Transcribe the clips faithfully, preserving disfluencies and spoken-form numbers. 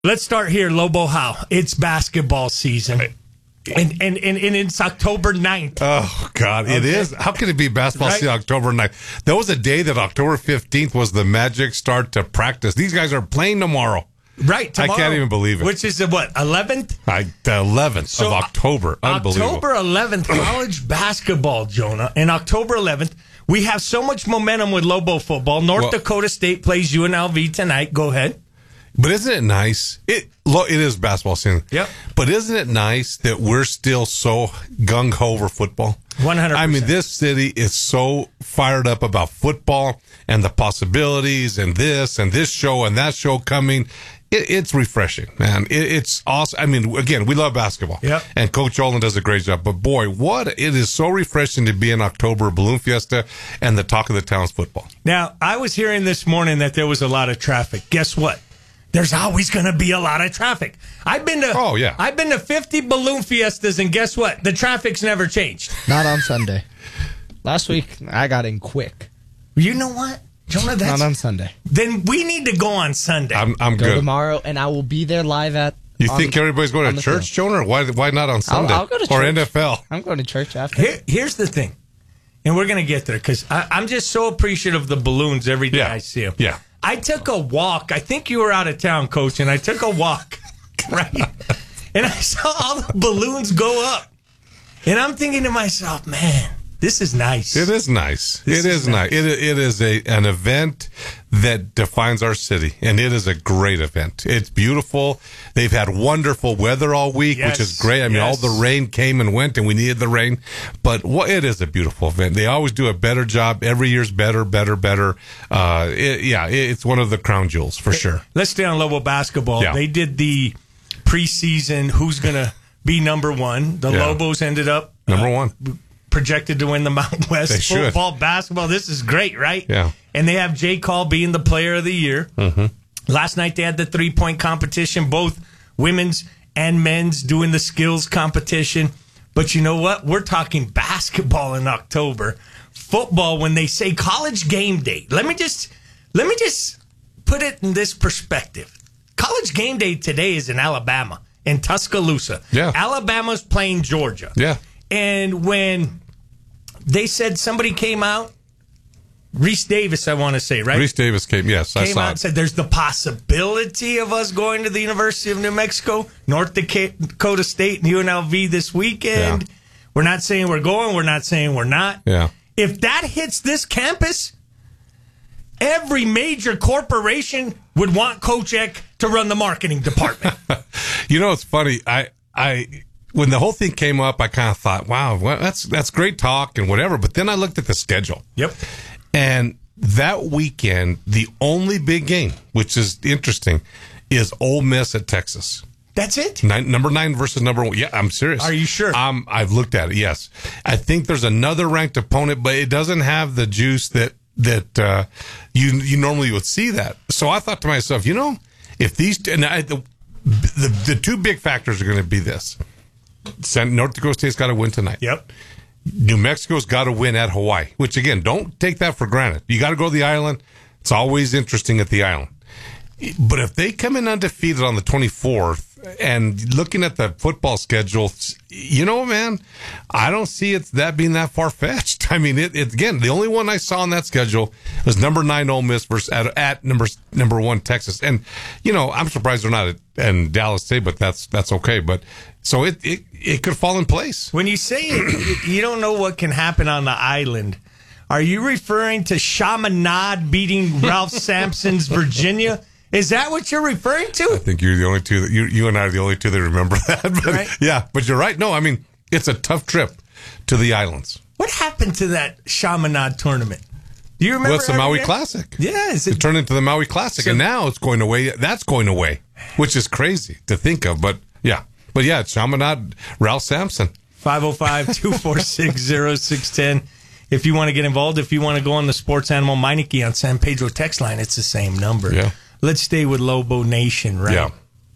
Let's start here, Lobo Howe. It's basketball season. And, and, and, and it's October ninth. Oh, God, it Okay. is. How can it be basketball Right? season October ninth? There was a day that October fifteenth was the Magic start to practice. These guys are playing tomorrow. Right, tomorrow. I can't even believe it. Which is the what, eleventh? I, the eleventh So, of October. Unbelievable. October eleventh, college basketball, Jonah. And October eleventh, we have so much momentum with Lobo football. North Well- Dakota State plays U N L V tonight. Go ahead. But isn't it nice? It lo- it is basketball season. Yep. But isn't it nice that we're still so gung ho over football? one hundred percent. I mean, this city is so fired up about football and the possibilities and this and this show and that show coming. It, it's refreshing, man. It, it's awesome. I mean, again, we love basketball. Yep. And Coach Olin does a great job. But boy, what it is so refreshing to be in October, Balloon Fiesta, and the talk of the town's football. Now, I was hearing this morning that there was a lot of traffic. Guess what? There's always going to be a lot of traffic. I've been to Oh, yeah. I've been to fifty balloon fiestas, and guess what? The traffic's never changed. Not on Sunday. Last week, I got in quick. You know what, Jonah? That's, Not on Sunday. then we need to go on Sunday. I'm, I'm Go good. tomorrow, and I will be there live at. You on- think everybody's going on to the church, field. Jonah? Or why, why not on Sunday? I'll go to Or church. N F L? I'm going to church after. Here, here's the thing, and we're going to get there because I'm just so appreciative of the balloons every day Yeah. I see them. Yeah. I took a walk. I think you were out of town, Coach, and I took a walk, right? And I saw all the balloons go up. And I'm thinking to myself, man, this is nice. It is nice. This it is is, nice. It, it is a an event that defines our city, and it is a great event. It's beautiful. They've had wonderful weather all week, Yes, which is great. I mean, yes. all the rain came and went, and we needed the rain. But what, it is a beautiful event. They always do a better job. Every year's better, better, better. Uh, it, yeah, it, it's one of the crown jewels for sure. Let's stay on Lobo basketball. Yeah. They did the preseason who's going to be number one. The Yeah. Lobos ended up Number uh, one. projected to win the Mountain West They should. football, basketball. This is great, right? Yeah. And they have J. Call being the player of the year. Mm-hmm. Last night they had the three-point competition, both women's and men's doing the skills competition. But you know what? We're talking basketball in October. Football, when they say college game day, let me just let me just put it in this perspective. College game day today is in Alabama, in Tuscaloosa. Yeah. Alabama's playing Georgia. Yeah. And when they said somebody came out, Reese Davis, I want to say, right? Reese Davis came. Yes, I came saw out it. and said there's the possibility of us going to the University of New Mexico, North Dakota State, and U N L V this weekend. Yeah. We're not saying we're going. We're not saying we're not. Yeah. If that hits this campus, every major corporation would want Coach Eck to run the marketing department. You know, it's funny. I, I, when the whole thing came up, I kind of thought, wow, well, that's, that's great talk and whatever. But then I looked at the schedule. Yep. And that weekend, the only big game, which is interesting, is Ole Miss at Texas. That's it? Nine, number nine versus number one. Yeah, I'm serious. Are you sure? Um, I've looked at it. Yes, I think there's another ranked opponent, but it doesn't have the juice that that uh, you you normally would see that. So I thought to myself, you know, if these and I, the, the the two big factors are going to be this: North Dakota State's got to win tonight. Yep. New Mexico's got to win at Hawaii, which again, don't take that for granted. You got to go to the island. It's always interesting at the island. But if they come in undefeated on the twenty-fourth and looking at the football schedule, you know, man, I don't see it that being that far fetched. I mean, it, it again, the only one I saw on that schedule was number nine Ole Miss versus at, at number number one Texas. And, you know, I'm surprised they're not at, in Dallas State, but that's, that's okay. But so it, it, it could fall in place. When you say it, you don't know what can happen on the island, are you referring to Chaminade beating Ralph Sampson's Virginia? Is that what you're referring to? I think you're the only two that you, you and I are the only two that remember that. But Right. yeah, but you're right. No, I mean, it's a tough trip to the islands. What happened to that Chaminade tournament? Do you remember? Well, it's the every Maui year? Classic. Yeah, is It it? turned into the Maui Classic, So- and now it's going away. That's going away, which is crazy to think of. But yeah, but yeah, it's Chaminade, Ralph Sampson. five oh five, two four six, oh six one oh. If you want to get involved, if you want to go on the Sports Animal Meineke on San Pedro text line, it's the same number. Yeah. Let's stay with Lobo Nation, right? Yeah.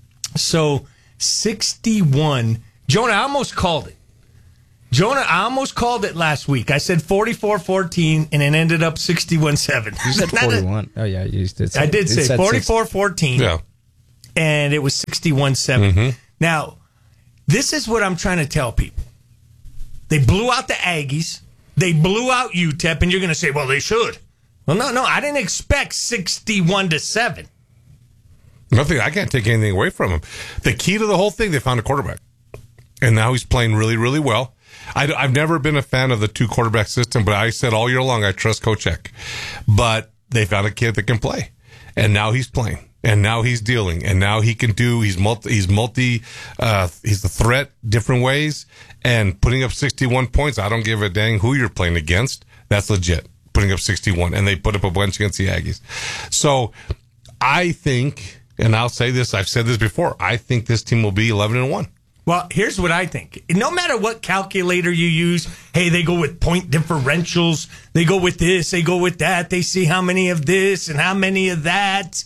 So, sixty-one. Jonah, I almost called it. Jonah, I almost called it last week. I said forty-four fourteen, and it ended up sixty-one seven. You said forty-one. Oh, yeah, you did say I did it say said forty-four fourteen. Yeah. and it was sixty-one seven. Mm-hmm. Now, this is what I'm trying to tell people. They blew out the Aggies. They blew out U T E P, and you're going to say, well, they should. Well, no, no, I didn't expect sixty-one to seven. Nothing. I can't take anything away from him. The key to the whole thing, they found a quarterback. And now he's playing really, really well. I, I've never been a fan of the two quarterback system, but I said all year long I trust Coach Eck. But they found a kid that can play. And now he's playing. And now he's dealing. And now he can do, he's multi, he's multi, uh, he's a threat different ways. And putting up sixty-one points, I don't give a dang who you're playing against. That's legit. Putting up sixty-one. And they put up a bunch against the Aggies. So I think, and I'll say this, I've said this before, I think this team will be eleven and one. Well, here's what I think. No matter what calculator you use, hey, they go with point differentials, they go with this, they go with that, they see how many of this and how many of that.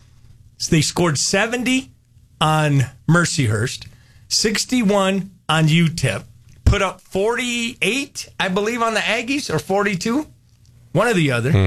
So they scored seventy on Mercyhurst, sixty-one on U T E P, put up forty-eight, I believe, on the Aggies, or forty-two, one or the other. Hmm.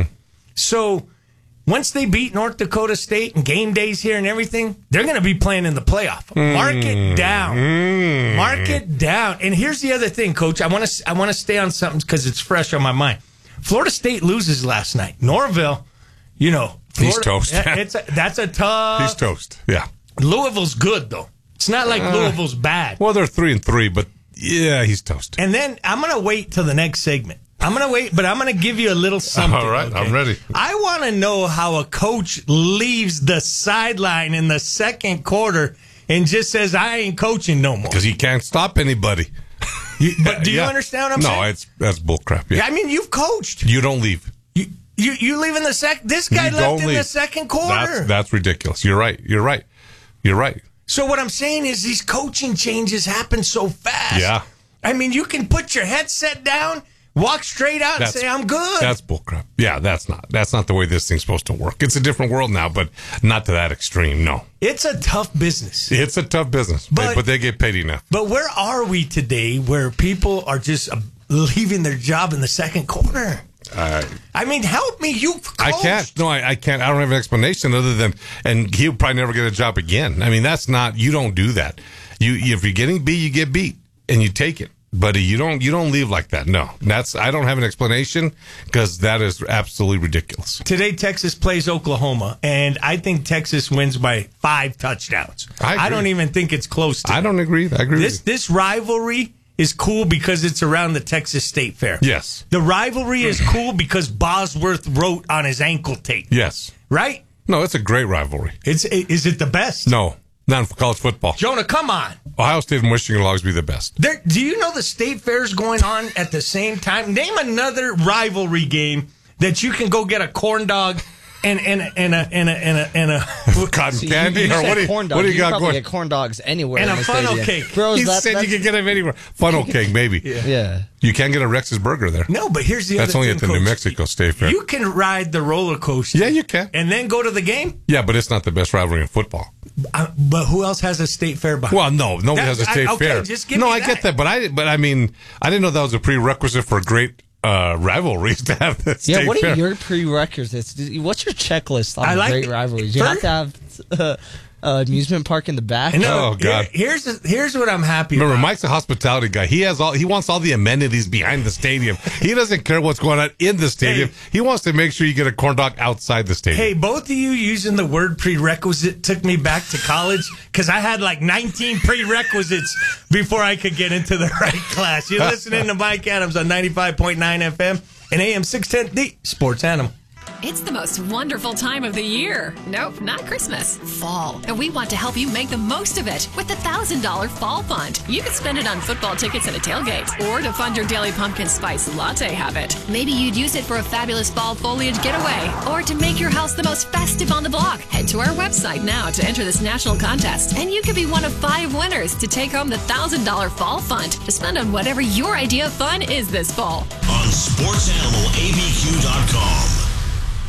So once they beat North Dakota State and game days here and everything, they're going to be playing in the playoff. Mark it down. Mm. Mark it down. And here's the other thing, Coach. I want to I want to stay on something because it's fresh on my mind. Florida State loses last night. Norville, you know. Florida, He's toast. It's a, that's a tough. He's toast. Yeah. Louisville's good, though. It's not like Uh, Louisville's bad. Well, they're three and three, but yeah, he's toast. And then I'm going to wait till the next segment. I'm going to wait, but I'm going to give you a little something. All right, okay? I'm ready. I want to know how a coach leaves the sideline in the second quarter and just says, I ain't coaching no more. Because he can't stop anybody. You, but do you Yeah. understand what I'm no, saying? No, it's that's bullcrap. Yeah. I mean, you've coached. You don't leave. You you, you leave in the sec. This guy You left don't in leave. the second quarter. That's, that's ridiculous. You're right. You're right. You're right. So what I'm saying is these coaching changes happen so fast. Yeah. I mean, you can put your headset down, walk straight out That's, and say, I'm good. That's bullcrap. Yeah, that's not. That's not the way this thing's supposed to work. It's a different world now, but not to that extreme. No. It's a tough business. It's a tough business, but, But- but they get paid enough. But where are we today where people are just uh, leaving their job in the second quarter? Uh, I mean, help me. You coached. I can't. No, I, I can't. I don't have an explanation other than, and he'll probably never get a job again. I mean, that's not. You don't do that. You if you're getting beat, you get beat, and you take it. But you don't. You don't leave like that. No, that's. I don't have an explanation because that is absolutely ridiculous. Today, Texas plays Oklahoma, and I think Texas wins by five touchdowns. I agree. I don't even think it's close to I don't agree. I agree. this. with you. This rivalry is cool because it's around the Texas State Fair. Yes. The rivalry is cool because Bosworth wrote on his ankle tape. Yes. Right? No, it's a great rivalry. It's is it the best? No, not for college football. Jonah, come on. Ohio State and Michigan will always be the best. There, do you know the state fair's going on at the same time? Name another rivalry game that you can go get a corn dog and and a, and a and a and a and a Cotton See, candy you, you or said what do you, corn what do dogs. you got probably going? get corn dogs anywhere And in a the funnel stadium. cake. Bros, He that, said that's, you could get them anywhere. Funnel cake, maybe. yeah. You can't get a Rex's Burger there. No, but here's the That's other only thing, at the Coach. New Mexico State Fair. You can ride the roller coaster. Yeah, you can. And then go to the game. Yeah, but it's not the best rivalry in football. Uh, but who else has a state fair behind? Well, no, nobody That- has a state I- okay, fair. just give no, me I that. get that, but I, but I mean, I didn't know that was a prerequisite for a great uh, rivalries to have the state Yeah, what fair. are your prerequisites? What's your checklist on I like great it. rivalries? You have to have uh, uh, amusement park in the back. And no, Oh, God. here- here's the- here's what I'm happy Remember, about. Mike's a hospitality guy. He has all. He wants all the amenities behind the stadium. He doesn't care what's going on in the stadium. Hey. He wants to make sure you get a corn dog outside the stadium. Hey, both of you using the word prerequisite took me back to college because I had like nineteen prerequisites before I could get into the right class. You're listening to Mike Adams on ninety-five point nine F M and A M six ten, the Sports Animal. It's the most wonderful time of the year. Nope, not Christmas. Fall. And we want to help you make the most of it with the one thousand dollars Fall Fund. You could spend it on football tickets and a tailgate, or to fund your daily pumpkin spice latte habit. Maybe you'd use it for a fabulous fall foliage getaway, or to make your house the most festive on the block. Head to our website now to enter this national contest, and you could be one of five winners to take home the one thousand dollars Fall Fund to spend on whatever your idea of fun is this fall. On sports animal A B Q dot com.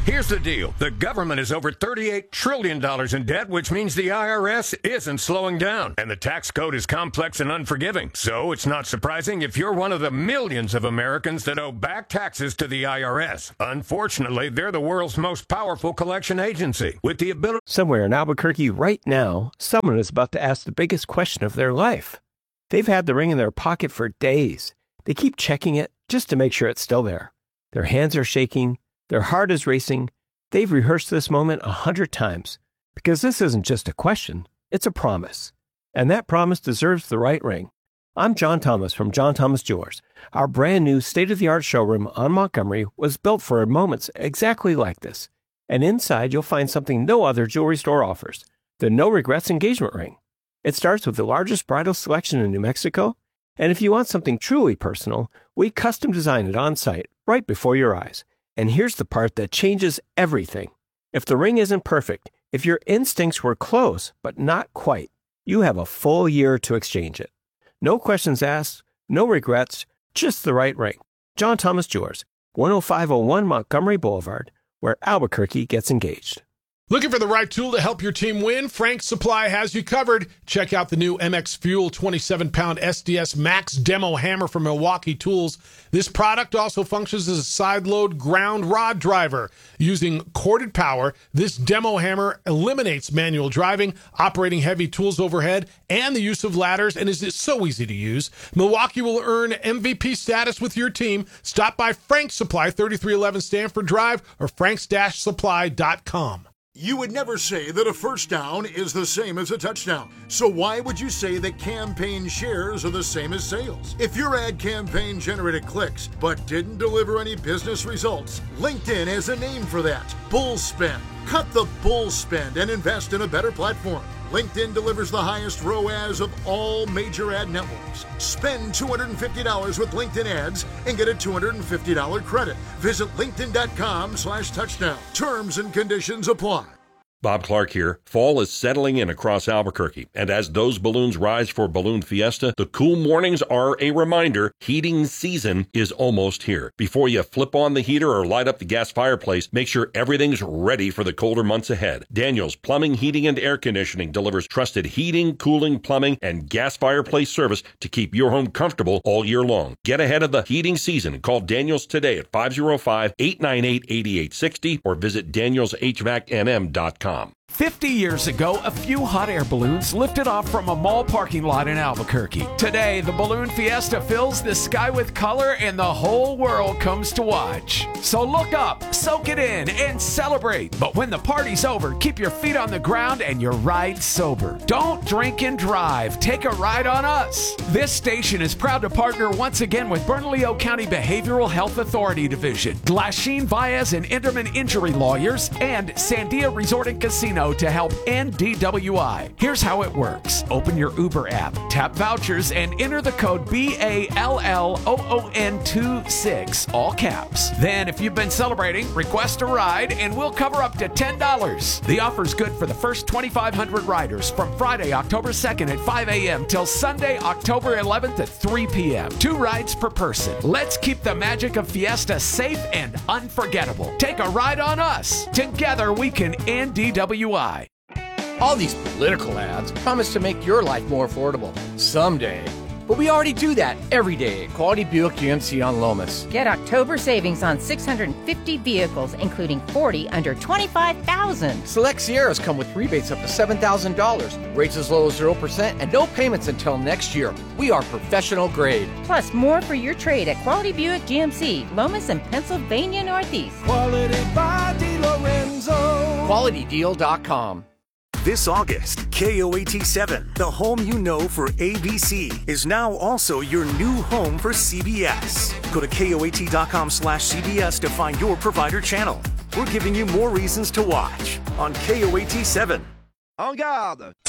Here's the deal. The government is over thirty-eight trillion dollars in debt, which means the I R S isn't slowing down. And the tax code is complex and unforgiving. So it's not surprising if you're one of the millions of Americans that owe back taxes to the I R S. Unfortunately, they're the world's most powerful collection agency with the ability... Somewhere in Albuquerque right now, someone is about to ask the biggest question of their life. They've had the ring in their pocket for days. They keep checking it just to make sure it's still there. Their hands are shaking. Their heart is racing. They've rehearsed this moment a hundred times because this isn't just a question, it's a promise. And that promise deserves the right ring. I'm John Thomas from John Thomas Jewelers. Our brand new state-of-the-art showroom on Montgomery was built for moments exactly like this. And inside you'll find something no other jewelry store offers, the No Regrets engagement ring. It starts with the largest bridal selection in New Mexico. And if you want something truly personal, we custom design it on site right before your eyes. And here's the part that changes everything. If the ring isn't perfect, if your instincts were close but not quite, you have a full year to exchange it. No questions asked, no regrets, just the right ring. John Thomas Jewelers, one oh five oh one Montgomery Boulevard, where Albuquerque gets engaged. Looking for the right tool to help your team win? Frank's Supply has you covered. Check out the new M X Fuel twenty-seven pound S D S Max Demo Hammer from Milwaukee Tools. This product also functions as a side-load ground rod driver. Using corded power, this demo hammer eliminates manual driving, operating heavy tools overhead, and the use of ladders, and is so easy to use. Milwaukee will earn M V P status with your team. Stop by Frank's Supply, thirty-three eleven Stanford Drive, or franks dash supply dot com. You would never say that a first down is the same as a touchdown. So why would you say that campaign shares are the same as sales? If your ad campaign generated clicks but didn't deliver any business results, LinkedIn has a name for that: bull spend. Cut the bull spend and invest in a better platform. LinkedIn delivers the highest R O A S of all major ad networks. Spend two hundred fifty dollars with LinkedIn ads and get a two hundred fifty dollars credit. Visit linkedin.com slash touchdown. Terms and conditions apply. Bob Clark here. Fall is settling in across Albuquerque, and as those balloons rise for Balloon Fiesta, the cool mornings are a reminder heating season is almost here. Before you flip on the heater or light up the gas fireplace, make sure everything's ready for the colder months ahead. Daniels Plumbing, Heating, and Air Conditioning delivers trusted heating, cooling, plumbing, and gas fireplace service to keep your home comfortable all year long. Get ahead of the heating season and call Daniels today at five oh five, eight nine eight, eight eight six oh or visit daniels h vac n m dot com. fifty years ago, a few hot air balloons lifted off from a mall parking lot in Albuquerque. Today, the Balloon Fiesta fills the sky with color and the whole world comes to watch. So look up, soak it in, and celebrate. But when the party's over, keep your feet on the ground and your ride sober. Don't drink and drive. Take a ride on us. This station is proud to partner once again with Bernalillo County Behavioral Health Authority Division, Glasheen, Baez, and Enderman Injury Lawyers, and Sandia Resort and Casino to help end D W I. Here's how it works. Open your Uber app, tap vouchers, and enter the code B A L L O O N twenty-six, all caps. Then, if you've been celebrating, request a ride, and we'll cover up to ten dollars. The offer's good for the first twenty-five hundred riders from Friday, October second at five a.m. till Sunday, October eleventh at three p.m. Two rides per person. Let's keep the magic of Fiesta safe and unforgettable. Take a ride on us. Together, we can end D W I. All these political ads promise to make your life more affordable someday. But we already do that every day at Quality Buick G M C on Lomas. Get October savings on six hundred fifty vehicles, including forty under twenty-five thousand dollars. Select Sierras come with rebates up to seven thousand dollars, rates as low as zero percent, and no payments until next year. We are professional grade. Plus, more for your trade at Quality Buick G M C, Lomas and Pennsylvania Northeast. Quality by DeLorenzo. quality deal dot com. This August, K O A T seven, the home you know for A B C, is now also your new home for C B S. Go to K O A T dot com slash C B S to find your provider channel. We're giving you more reasons to watch on K O A T seven. En garde!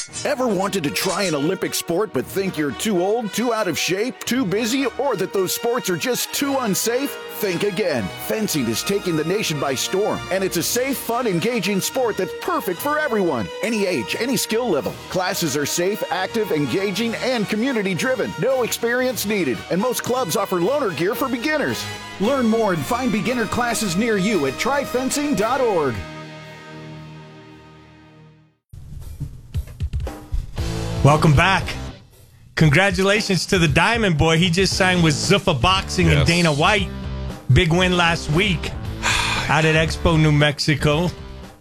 Ever wanted to try an Olympic sport but think you're too old, too out of shape, too busy, or that those sports are just too unsafe? Think again. Fencing is taking the nation by storm, and it's a safe, fun, engaging sport that's perfect for everyone. Any age, any skill level. Classes are safe, active, engaging, and community-driven. No experience needed, and most clubs offer loaner gear for beginners. Learn more and find beginner classes near you at try fencing dot org. Welcome back. Congratulations to the Diamond Boy. He just signed with Zuffa Boxing Yes. and Dana White. Big win last week out at Expo, New Mexico.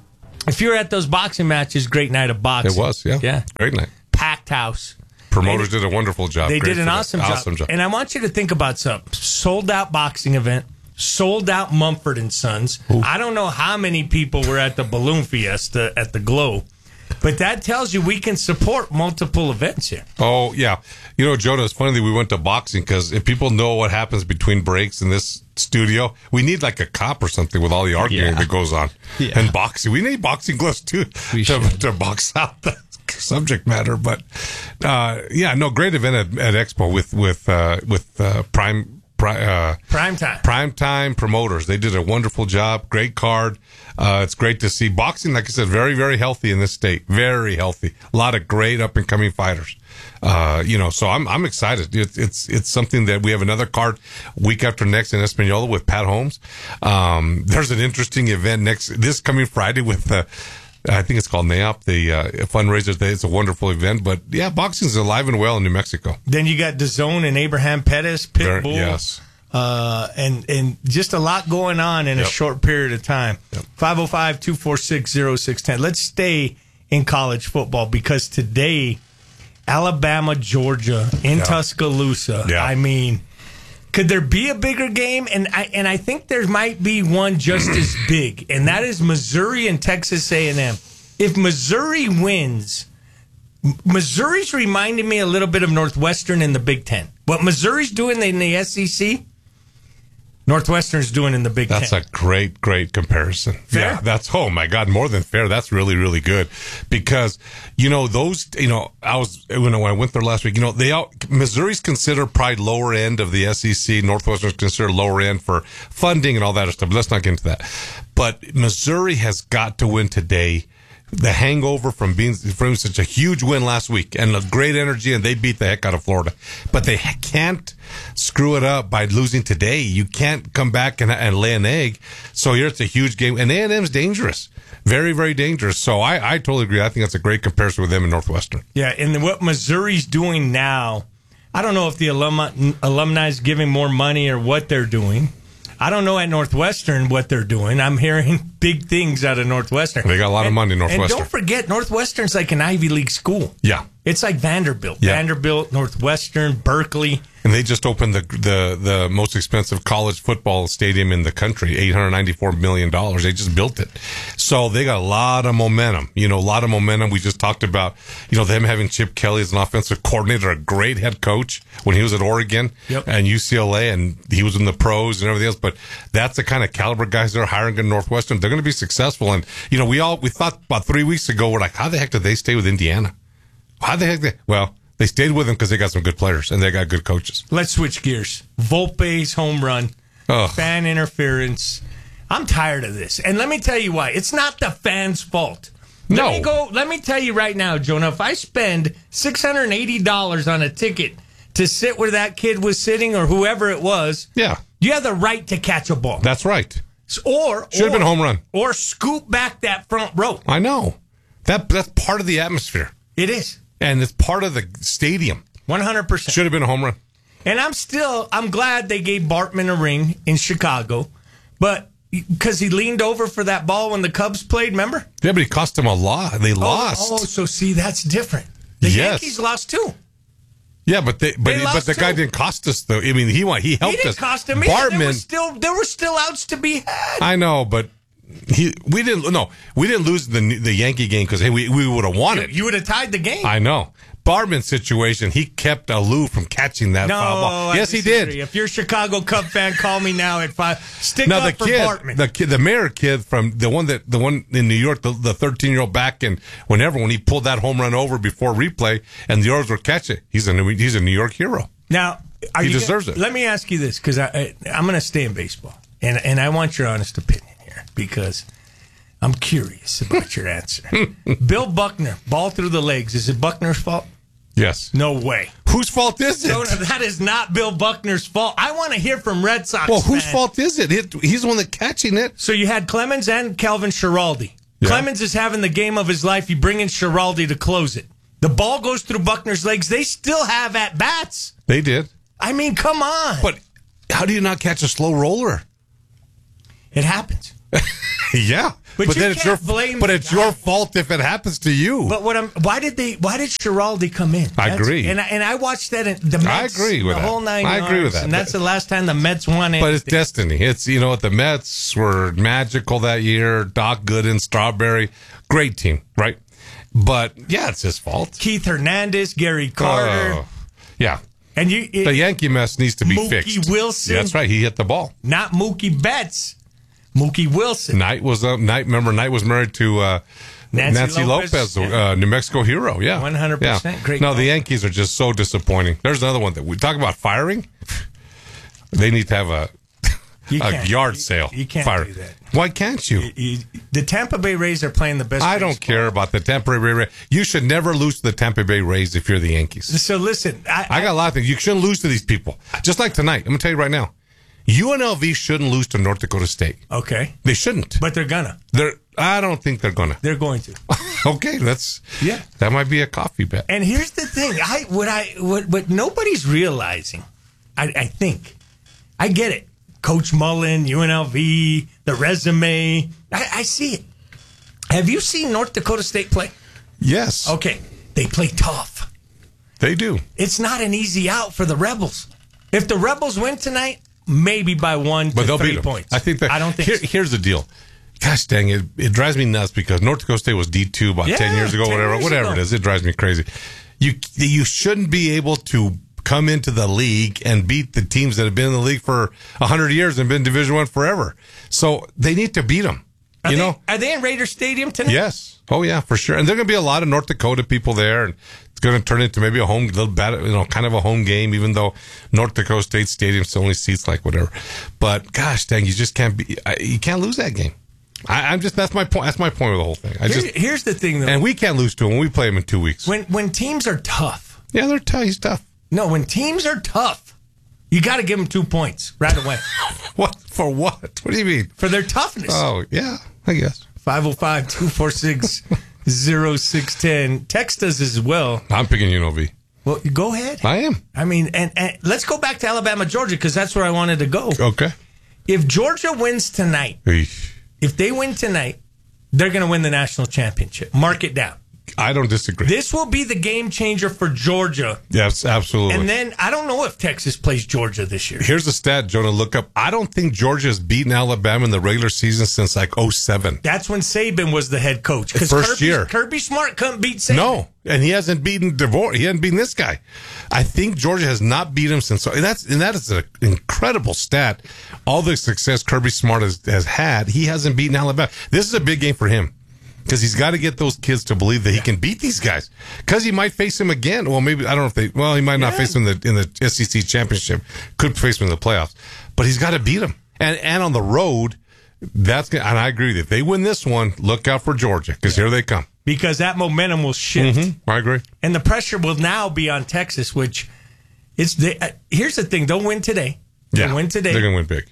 If you're at those boxing matches, great night of boxing. It was, yeah. Yeah. Great night. Packed house. Promoters did a wonderful job. They Great did an for that. awesome job. awesome job. And I want you to think about something. Sold out boxing event. Sold out Mumford and Sons. Ooh. I don't know how many people were at the Balloon Fiesta at the Glow. But that tells you we can support multiple events here. Oh, yeah. You know, Jonah, it's funny that we went to boxing because if people know what happens between breaks in this studio, we need like a cop or something with all the arguing Yeah. that goes on. Yeah. And boxing. We need boxing gloves, too, We to, should. to box out the subject matter. But, uh, yeah, no, great event at, at Expo with, with, uh, with uh, Prime. Pri- uh, Prime time. Prime time promoters. They did a wonderful job. Great card. Uh, it's great to see boxing, like I said, very, very healthy in this state. Very healthy. A lot of great up and coming fighters. Uh, you know, so I'm, I'm excited. It's, it's, it's something that we have another card week after next in Espanola with Pat Holmes. Um, there's an interesting event next, this coming Friday with, uh, I think it's called N A O P, the uh, fundraiser. It's a wonderful event, but yeah, boxing's alive and well in New Mexico. Then you got DAZN and Abraham Pettis, Very- Pitbull. yes. Uh, and, and just a lot going on in Yep. a short period of time. five oh five, two four six, oh six one oh. Let's stay in college football because today, Alabama, Georgia in Yeah. Tuscaloosa. Yeah. I mean, could there be a bigger game? And I and I think there might be one just as big, and that is Missouri and Texas A and M. If Missouri wins, M- Missouri's reminding me a little bit of Northwestern in the Big Ten. What Missouri's doing in the S E C, Northwestern's doing in the Big That's Ten. a great, great comparison. Fair? Yeah, that's, oh my God, more than fair. That's really, really good because, you know, those, you know, I was, when I went there last week, you know, they all, Missouri's considered probably lower end of the S E C. Northwestern's considered lower end for funding and all that other stuff. But let's not get into that. But Missouri has got to win today. The hangover from being from such a huge win last week and a great energy, and they beat the heck out of Florida. But they can't screw it up by losing today. You can't come back and, and lay an egg. So here it's a huge game, and A and M's dangerous, very, very dangerous. So I, I totally agree. I think that's a great comparison with them in Northwestern. Yeah, and what Missouri's doing now, I don't know if the alumni alumni is giving more money or what they're doing. I don't know at Northwestern what they're doing. I'm hearing big things out of Northwestern. They got a lot of And- money in Northwestern. And don't forget, Northwestern's like an Ivy League school. Yeah. It's like Vanderbilt. Yeah. Vanderbilt, Northwestern, Berkeley. And they just opened the the the most expensive college football stadium in the country, eight hundred ninety-four million dollars. They just built it. So they got a lot of momentum, you know, a lot of momentum. We just talked about, you know, them having Chip Kelly as an offensive coordinator, a great head coach when he was at Oregon Yep. and U C L A, and he was in the pros and everything else. But that's the kind of caliber guys they're hiring in Northwestern. They're going to be successful. And, you know, we all, we thought about three weeks ago, we're like, how the heck did they stay with Indiana? How the heck? They, well, they stayed with them because they got some good players and they got good coaches. Let's switch gears. Volpe's home run, Ugh. fan interference. I'm tired of this. And let me tell you why. It's not the fans' fault. Let No. me go. Let me tell you right now, Jonah, if I spend six hundred eighty dollars on a ticket to sit where that kid was sitting or whoever it was, Yeah, you have the right to catch a ball. that's right. Or Should have or- been home run. Or scoop back that front row. I know. That that's part of the atmosphere. It is. And it's part of the stadium. one hundred percent. Should have been a home run. And I'm still, I'm glad they gave Bartman a ring in Chicago, but because he leaned over for that ball when the Cubs played, remember? Yeah, but it cost them a lot. They lost. Oh, oh, so see, that's different. The Yes. Yankees lost too. Yeah, but they, but They but lost the guy too. didn't cost us though. I mean, he won. He helped He didn't us. cost him. either. There Bartman. were still, there were still outs to be had. I know, but he we didn't. No, we didn't lose the the Yankee game because hey, we we would have won it. You would have tied the game. I know, Bartman situation, he kept aloof from catching that No, foul ball. I Yes, he disagree. did. If you're a Chicago Cub fan, call me now at five. Stick No, up the for kid, Bartman. the kid, the mayor kid from the one that the one in New York, the the thirteen year old back, and whenever when he pulled that home run over before replay, and the Orioles were catching, he's a New, he's a New York hero. Now, are he you deserves gonna, it. Let me ask you this, because I, I I'm going to stay in baseball, and and I want your honest opinion here because I'm curious about your answer. Bill Buckner, ball through the legs. Is it Buckner's fault? Yes. No way. Whose fault is it? No, no, that is not Bill Buckner's fault. I want to hear from Red Sox. Well, whose fan. fault is it? it? He's the one that's catching it. So you had Clemens and Calvin Schiraldi. Yeah. Clemens is having the game of his life. You bring in Schiraldi to close it. The ball goes through Buckner's legs. They still have at bats. They did. I mean, come on. But how do you not catch a slow roller? It happens. Yeah, but, but you then can't it's your blame but it's guy. your fault if it happens to you. But what I'm why did they why did Schiraldi come in? I That's, agree, and I, and I watched that. In the Mets, I agree with the that. whole nine. I agree with yards, that. And that's the last time the Mets won it. But it's destiny. It's you know what the Mets were magical that year. Doc Gooden, Strawberry, great team, right? But yeah, it's his fault. Keith Hernandez, Gary Carter, Oh, yeah. and you it, The Yankee mess needs to be Mookie fixed. Wilson. Yeah, that's right. He hit the ball. Not Mookie Betts. Mookie Wilson. Knight was a Knight. Remember, Knight was married to uh, Nancy Nancy, Lopez, Lopez, yeah. uh, New Mexico hero. Yeah, one hundred percent. Yeah. Great No, call. the Yankees are just so disappointing. There's another one that we talk about firing. They need to have a You a can't. yard You- sale. you can't Fire. do that. Why can't you? You- you- the Tampa Bay Rays are playing the best. I don't baseball. care about the Tampa Bay Rays. You should never lose to the Tampa Bay Rays if you're the Yankees. So listen, I, I got a lot of things. You shouldn't lose to these people. Just like tonight. I'm going to tell you right now. U N L V shouldn't lose to North Dakota State. Okay. They shouldn't. But they're gonna. They're. I don't think they're going to. They're going to. Okay, that's Yeah. That might be a coffee bet. And here's the thing: I what I what what nobody's realizing. I, I think I get it. Coach Mullen, U N L V, the resume. I, I see it. Have you seen North Dakota State play? Yes. Okay, they play tough. They do. It's not an easy out for the Rebels. If the Rebels win tonight, maybe by one But to they'll three beat them. points. I think that. I don't think. Here, so. Here's the deal. Gosh dang it! It drives me nuts because North Dakota State was D two about Yeah, ten years ago, ten whatever, years whatever ago. it is. It drives me crazy. You you shouldn't be able to come into the league and beat the teams that have been in the league for a hundred years and been Division One forever. So they need to beat them. Are you they, know? Are they in Raider Stadium tonight? Yes. Oh yeah, for sure. And there are going to be a lot of North Dakota people there, and it's going to turn into maybe a home, little bad, you know, kind of a home game, even though North Dakota State Stadium only seats like whatever. But gosh dang, you just can't be, you can't lose that game. I, I'm just that's my point. That's my point of the whole thing. I Here- just here's the thing, though. and we can't lose to them when we play them in two weeks. When when teams are tough. Yeah, they're tough. He's tough. No, when teams are tough, you got to give them two points right away. What for? What? What do you mean? For their toughness. Oh yeah, I guess. five oh five, two four six, oh six one oh. Text us as well. I'm picking U N L V. Well, go ahead. I am. I mean, and, and let's go back to Alabama, Georgia, because that's where I wanted to go. Okay. If Georgia wins tonight, Eesh. if they win tonight, they're going to win the national championship. Mark it down. I don't disagree. This will be the game changer for Georgia. Yes, absolutely. And then I don't know if Texas plays Georgia this year. Here's a stat, Jonah. Look up. I don't think Georgia has beaten Alabama in the regular season since like oh seven. That's when Saban was the head coach. 'Cause First Kirby, year. Kirby Smart couldn't beat Saban. No, and he hasn't beaten DeVore. He hasn't beaten this guy. I think Georgia has not beat him since. And that's and that is an incredible stat. All the success Kirby Smart has, has had, he hasn't beaten Alabama. This is a big game for him because he's got to get those kids to believe that he can beat these guys. Because he might face him again. Well, maybe I don't know if they. Well, he might not Yeah. face him in the in the S E C championship. Could face him in the playoffs, but he's got to beat him. And and on the road, that's gonna, and I agree that if they win this one, look out for Georgia because here they come. Because that momentum will shift. Mm-hmm. I agree. And the pressure will now be on Texas, which it's the, uh, here's the thing: they'll win today. They'll Yeah, win today. They're gonna win big.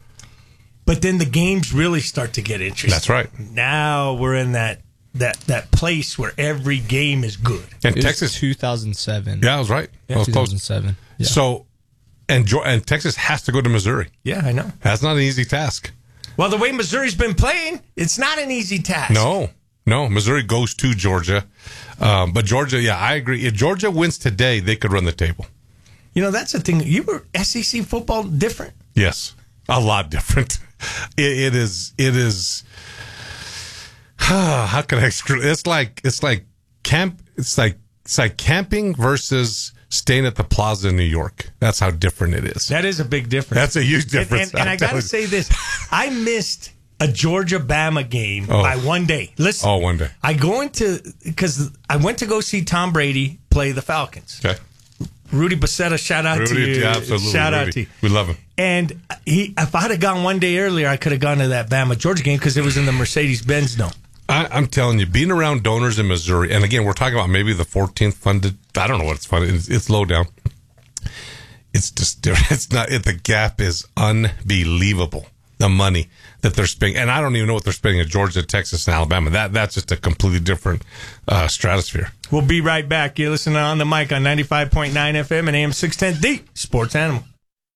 But then the games really start to get interesting. That's right. Now we're in that that that place where every game is good. And It was Texas, two thousand seven. yeah, I was right. I was two close. thousand seven. Yeah. So, and Geo- and Texas has to go to Missouri. Yeah, I know. That's not an easy task. Well, the way Missouri's been playing, it's not an easy task. No, no. Missouri goes to Georgia, um, but Georgia, yeah, I agree. If Georgia wins today, they could run the table. You know, that's the thing. You were S E C football different. Yes, a lot different. It, it is. It is. How can I? It's like it's like camp. It's like it's like camping versus staying at the Plaza in New York. That's how different it is. That is a big difference. That's a huge difference. And, and, and I got to say this. I missed a Georgia-Bama game oh. by one day. Listen. Oh, one day. I go into, because I went to go see Tom Brady play the Falcons. Okay. Rudy Bacetta, shout out Rudy, to you. Yeah, absolutely. Shout Rudy. out to you. We love him. And he, if I'd have gone one day earlier, I could have gone to that Bama-Georgia game because it was in the Mercedes-Benz Dome. I, I'm telling you, being around donors in Missouri, and again, we're talking about maybe the fourteenth funded, I don't know what it's funded, it's, it's low down. It's just, it's not, it, the gap is unbelievable. The money that they're spending, and I don't even know what they're spending in Georgia, Texas, and Alabama. That That's just a completely different uh, stratosphere. We'll be right back. You're listening On the Mic on ninety-five point nine F M and A M six ten, the Sports Animal.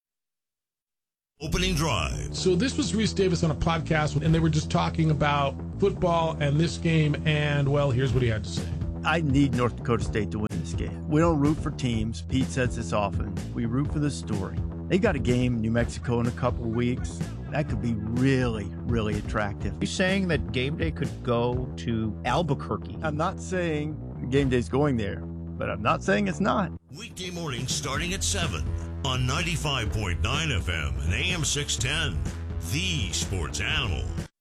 Opening drive. So this was Reese Davis on a podcast, and they were just talking about football and this game, and, well, here's what he had to say. I need North Dakota State to win this game. We don't root for teams. Pete says this often. We root for the story. They got a game in New Mexico in a couple of weeks. That could be really, really attractive. You're saying that game day could go to Albuquerque? I'm not saying game day's going there, but I'm not saying it's not. Weekday mornings starting at seven on ninety-five point nine F M and A M six ten, the Sports Animal.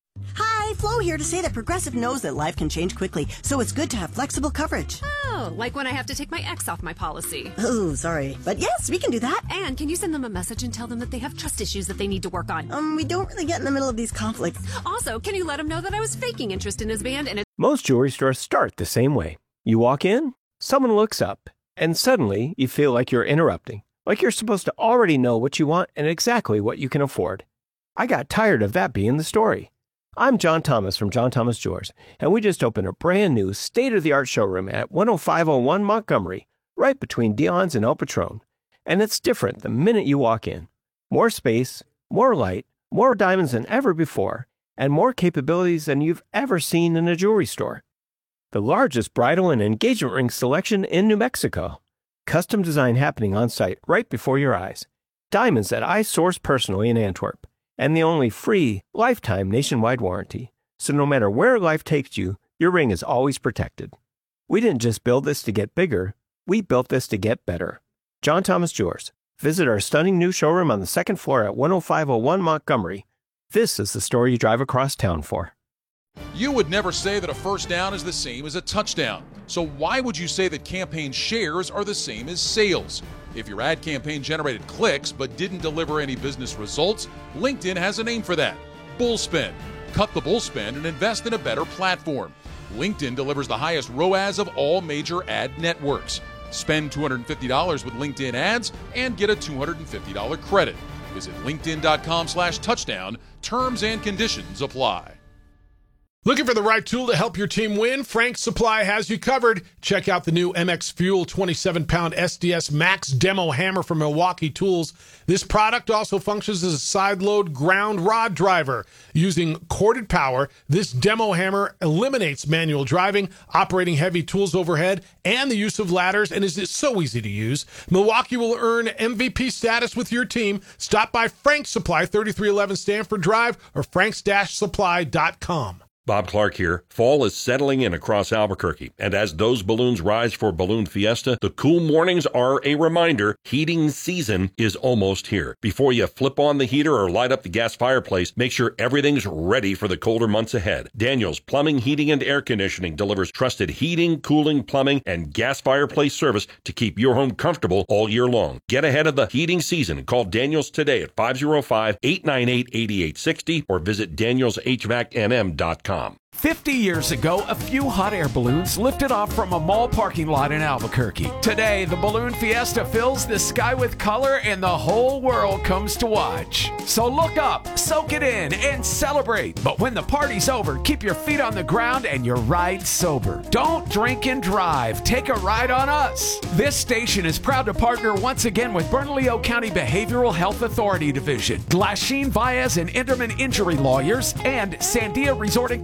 Hi, Flo here to say that Progressive knows that life can change quickly, so it's good to have flexible coverage. Oh, like when I have to take my ex off my policy. Oh, sorry. But yes, we can do that. And can you send them a message and tell them that they have trust issues that they need to work on? Um, we don't really get in the middle of these conflicts. Also, can you let them know that I was faking interest in his band and it- Most jewelry stores start the same way. You walk in, someone looks up, and suddenly you feel like you're interrupting, like you're supposed to already know what you want and exactly what you can afford. I got tired of that being the story. I'm John Thomas from John Thomas Jewelers, and we just opened a brand new state-of-the-art showroom at one oh five oh one Montgomery, right between Dion's and El Patron. And it's different the minute you walk in. More space, more light, more diamonds than ever before, and more capabilities than you've ever seen in a jewelry store. The largest bridal and engagement ring selection in New Mexico. Custom design happening on site right before your eyes. Diamonds that I source personally in Antwerp. And the only free, lifetime nationwide warranty. So no matter where life takes you, your ring is always protected. We didn't just build this to get bigger, we built this to get better. John Thomas Jewelers. Visit our stunning new showroom on the second floor at one oh five oh one Montgomery. This is the story you drive across town for. You would never say that a first down is the same as a touchdown. So why would you say that campaign shares are the same as sales? If your ad campaign generated clicks but didn't deliver any business results, LinkedIn has a name for that. Bullspend. Cut the bullspend and invest in a better platform. LinkedIn delivers the highest R O A S of all major ad networks. Spend two hundred fifty dollars with LinkedIn ads and get a two hundred fifty dollars credit. Visit linkedin.com slash touchdown. Terms and conditions apply. Looking for the right tool to help your team win? Frank's Supply has you covered. Check out the new M X Fuel twenty-seven pound S D S Max Demo Hammer from Milwaukee Tools. This product also functions as a side-load ground rod driver. Using corded power, this demo hammer eliminates manual driving, operating heavy tools overhead, and the use of ladders, and is so easy to use. Milwaukee will earn M V P status with your team. Stop by Frank's Supply, thirty-three eleven Stanford Drive, or franks dash supply dot com. Bob Clark here. Fall is settling in across Albuquerque, and as those balloons rise for Balloon Fiesta, the cool mornings are a reminder heating season is almost here. Before you flip on the heater or light up the gas fireplace, make sure everything's ready for the colder months ahead. Daniels Plumbing, Heating, and Air Conditioning delivers trusted heating, cooling, plumbing, and gas fireplace service to keep your home comfortable all year long. Get ahead of the heating season and call Daniels today at five oh five, eight nine eight, eight eight six oh or visit daniels h vac n m dot com. fifty years ago, a few hot air balloons lifted off from a mall parking lot in Albuquerque. Today, the Balloon Fiesta fills the sky with color and the whole world comes to watch. So look up, soak it in, and celebrate. But when the party's over, keep your feet on the ground and your ride sober. Don't drink and drive. Take a ride on us. This station is proud to partner once again with Bernalillo County Behavioral Health Authority Division, Glasheen, Baez, and Enderman Injury Lawyers, and Sandia Resort and Casino.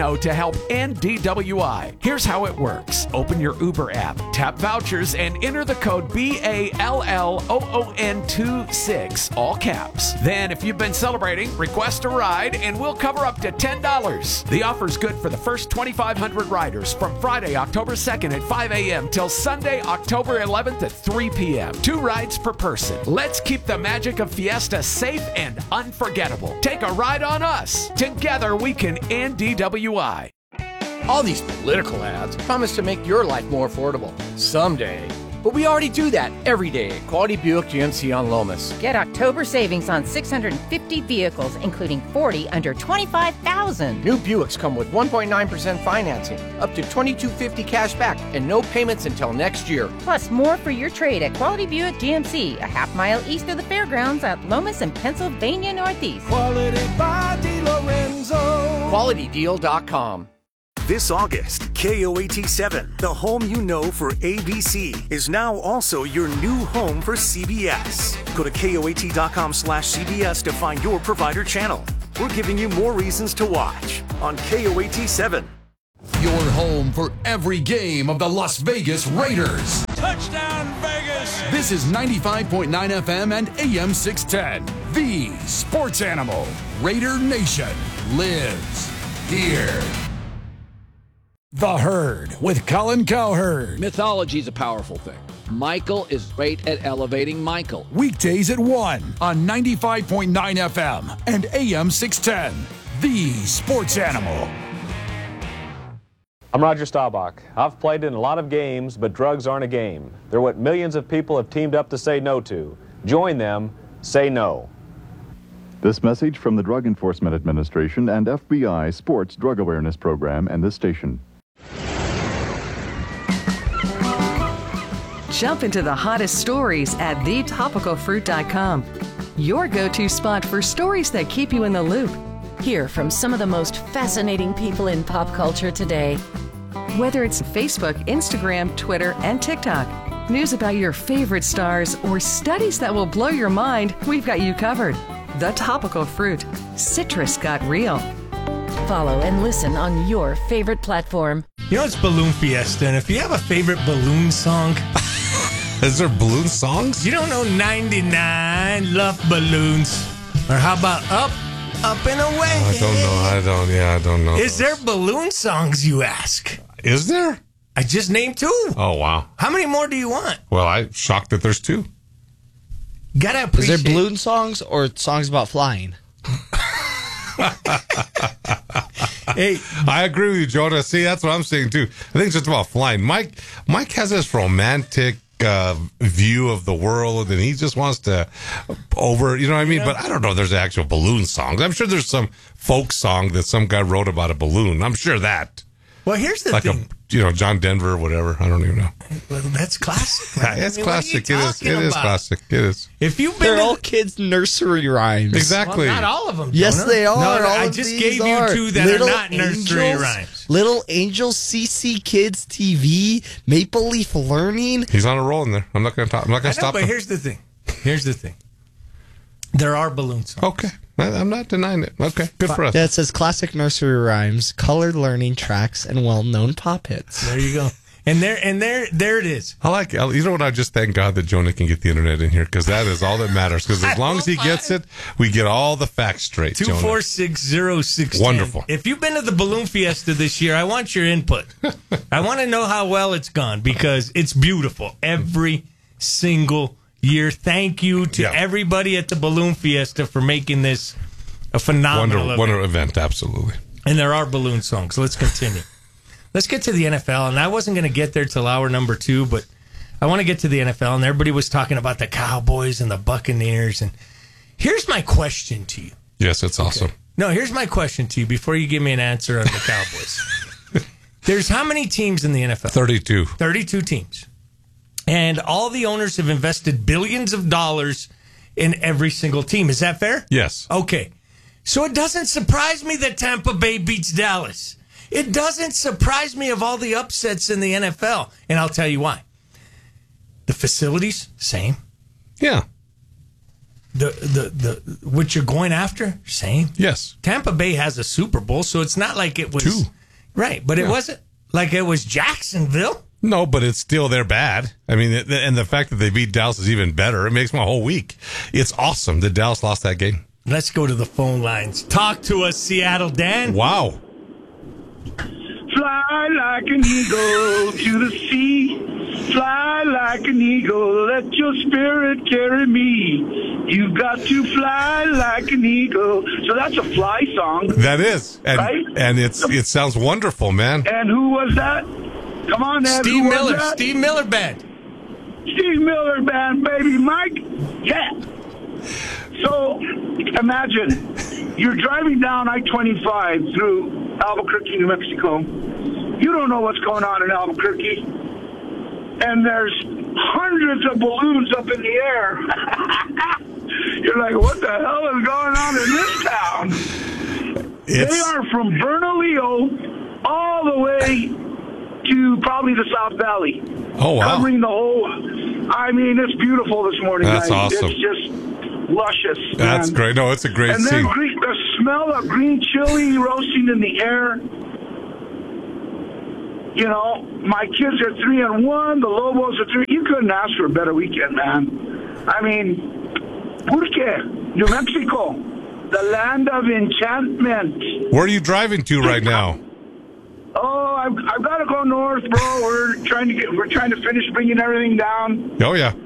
know to help end D W I. Here's how it works. Open your Uber app, tap vouchers, and enter the code B A L L O O N twenty-six, all caps. Then, if you've been celebrating, request a ride, and we'll cover up to ten dollars. The offer's good for the first twenty-five hundred riders from Friday, October second at five a.m. till Sunday, October eleventh at three p.m. Two rides per person. Let's keep the magic of Fiesta safe and unforgettable. Take a ride on us. Together, we can end D W I. All these political ads promise to make your life more affordable. Someday. But we already do that every day at Quality Buick G M C on Lomas. Get October savings on six hundred fifty vehicles, including forty under twenty-five thousand dollars. New Buicks come with one point nine percent financing, up to twenty-two fifty cash back, and no payments until next year. Plus, more for your trade at Quality Buick G M C, a half mile east of the fairgrounds at Lomas and Pennsylvania Northeast. Quality by DeLorenzo. Quality Deal dot com. This August, K O A T seven, the home you know for A B C, is now also your new home for C B S. Go to K O A T dot com slash C B S to find your provider channel. We're giving you more reasons to watch on K O A T seven. Your home for every game of the Las Vegas Raiders. Touchdown, Vegas! This is ninety-five point nine F M and A M six ten. The Sports Animal. Raider Nation lives here. The Herd with Colin Cowherd. Mythology's a powerful thing. Michael is great at elevating Michael. Weekdays at one on ninety-five point nine F M and A M six ten. The Sports Animal. I'm Roger Staubach. I've played in a lot of games, but drugs aren't a game. They're what millions of people have teamed up to say no to. Join them. Say no. This message from the Drug Enforcement Administration and F B I Sports Drug Awareness Program and this station. Jump into the hottest stories at the topical fruit dot com. Your go-to spot for stories that keep you in the loop. Hear from some of the most fascinating people in pop culture today. Whether it's Facebook, Instagram, Twitter, and TikTok, news about your favorite stars, or studies that will blow your mind, we've got you covered. The Topical Fruit. Citrus got real. Follow and listen on your favorite platform. You know, it's Balloon Fiesta, and if you have a favorite balloon song... Is there balloon songs? You don't know ninety-nine Love Balloons? Or how about Up, Up and Away? I don't know. I don't, yeah, I don't know. Is there balloon songs, you ask? Is there? I just named two. Oh, wow. How many more do you want? Well, I'm shocked that there's two. Gotta appreciate... Is there balloon songs or songs about flying? Hey, I agree with you, Jonah. See, that's what I'm saying too. I think it's just about flying. Mike, Mike has this romantic uh, view of the world, and he just wants to over. You know what I mean? Yeah. But I don't know if there's actual balloon songs. I'm sure there's some folk song that some guy wrote about a balloon. I'm sure that. Well, here's the like thing. A, you know, John Denver or whatever. I don't even know. Well, that's classic. Right? It's I mean, classic. It is. It is about? classic. It is. If you've been They're to all the- kids' nursery rhymes. Exactly. Well, not all of them. Yes, Jonah. they are. No, all I of just these gave are. you two that Little are not nursery Angels, rhymes. Little Angels, C C Kids T V, Maple Leaf Learning. He's on a roll in there. I'm not going to talk. I'm not I going to know, stop but him. here's the thing. Here's the thing. There are balloon songs. Okay. I- I'm not denying it. Okay. Good for us. Yeah, it says classic nursery rhymes, colored learning tracks, and well-known pop hits. There you go. And there, and there, there it is. I like. You know what? I just thank God that Jonah can get the internet in here because that is all that matters. Because as long as he gets it, we get all the facts straight. Two Jonah. four six zero six. Wonderful. If you've been to the Balloon Fiesta this year, I want your input. I want to know how well it's gone because it's beautiful every single year. Thank you to Yeah. everybody at the Balloon Fiesta for making this a phenomenal Wonder, event. wonder event. Absolutely. And there are balloon songs. Let's continue. Let's get to the N F L. And I wasn't going to get there till hour number two, but I want to get to the N F L. And everybody was talking about the Cowboys and the Buccaneers. And here's my question to you. Yes, it's awesome. No, here's my question to you before you give me an answer on the Cowboys. There's how many teams in the N F L? thirty-two. thirty-two teams. And all the owners have invested billions of dollars in every single team. Is that fair? Yes. Okay. So it doesn't surprise me that Tampa Bay beats Dallas. It doesn't surprise me of all the upsets in the N F L. And I'll tell you why. The facilities, same. Yeah. the, the, the what you're going after, same. Yes. Tampa Bay has a Super Bowl, so it's not like it was. Two. Right, but Yeah. it wasn't like it was Jacksonville. No, but it's still they're bad. I mean, it- and the fact that they beat Dallas is even better. It makes my whole week. It's awesome that Dallas lost that game. Let's go to the phone lines. Talk to us, Seattle Dan. Wow. Fly like an eagle to the sea. Fly like an eagle. Let your spirit carry me. You've got to fly like an eagle. So that's a fly song. That is. And Right? and it's it sounds wonderful, man. And who was that? Come on, Ed. Steve who was Miller. that? Steve Miller Band. Steve Miller Band, baby. Mike? Yeah. So imagine you're driving down I twenty-five through Albuquerque, New Mexico. You don't know what's going on in Albuquerque. And there's hundreds of balloons up in the air. You're like, what the hell is going on in this town? It's- They are from Bernalillo all the way to probably the South Valley. Oh, wow. Covering the whole. I mean, it's beautiful this morning. That's guys. awesome. It's just luscious. That's man. great. No, it's a great And then scene. green, the smell of green chili roasting in the air. You know, my kids are three and one. The Lobos are three. You couldn't ask for a better weekend, man. I mean, Purque, New Mexico, the land of enchantment. Where are you driving to right now? Oh, I've, I've got to go north, bro. We're trying to get. We're trying to finish bringing everything down. Oh, yeah.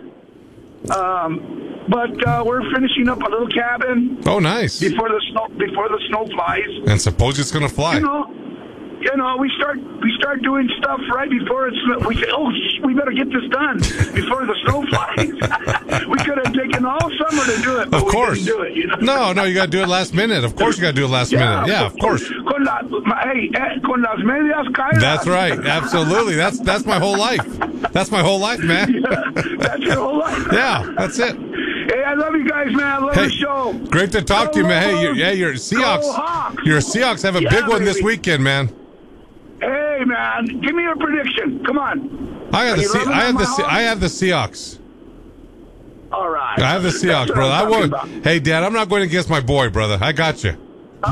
Um, but uh, we're finishing up a little cabin Oh, nice. before the snow before the snow flies. And suppose it's going to fly. You know, you know, we start we start doing stuff right before it's. We say, oh, sh- we better get this done before the snow flies. We could have taken all summer to do it, but Of course. we didn't do it. You know? No, no, you got to do it last minute. Of course you got to do it last minute. Yeah, of course. Con la, hey, eh, con las medias caídas. That's right. Absolutely. That's that's my whole life. That's my whole life, man. That's your whole life. Yeah, that's it. Hey, I love you guys, man. I love Hey, the show. great to talk to you, man. Hey, you're, yeah, your Go Seahawks. Hawks. Your Seahawks have a Yeah, big one this baby. weekend, man. Hey, man, give me your prediction. Come on. I have Are the you Se- loving I have my the Se- Hawks? I have the Seahawks. All right. I have the That's Seahawks, what brother. I I'm won't. talking about. Hey, Dad, I'm not going against my boy, brother. I got you.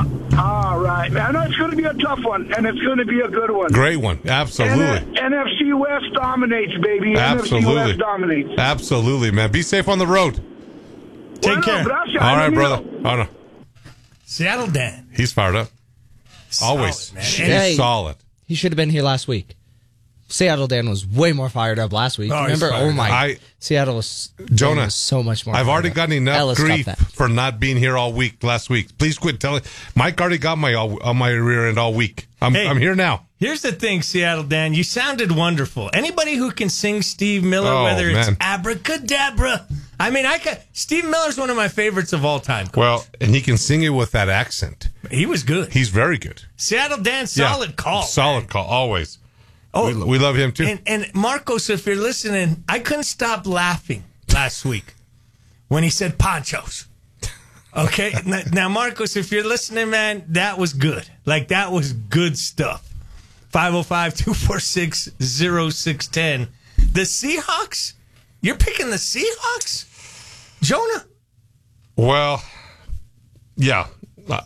All right, man. I know it's going to be a tough one, and it's going to be a good one. Great one. Absolutely. N- N F C West dominates, baby. N F C Absolutely. West dominates. Absolutely, man. Be safe on the road. Take care. Gracias. All right, Amigo. brother. Oh, no. Seattle Dan. He's fired up. Always. man. He's Hey. solid. He should have been here last week. Seattle Dan was way more fired up last week. Oh, he's Remember? fired Oh my! up. I- Seattle was Jonah, was so much more. I've fired already up. gotten enough Ellis got grief that. for not being here all week last week. Please quit telling. Mike already got my all, on my rear end all week. I'm Hey. I'm here now. Here's the thing, Seattle Dan. You sounded wonderful. Anybody who can sing Steve Miller, Oh, whether it's man. abracadabra. I mean, I could, Steve Miller's one of my favorites of all time. Well, and he can sing it with that accent. He was good. He's very good. Seattle Dan, solid Yeah, call. Solid call, always. Oh, we, we love him too. And, and Marcos, if you're listening, I couldn't stop laughing last week when he said ponchos. Okay? now, now, Marcos, if you're listening, man, that was good. Like, that was good stuff. five oh five, two four six, oh six one oh. The Seahawks? You're picking the Seahawks? Jonah? Well, yeah. Uh,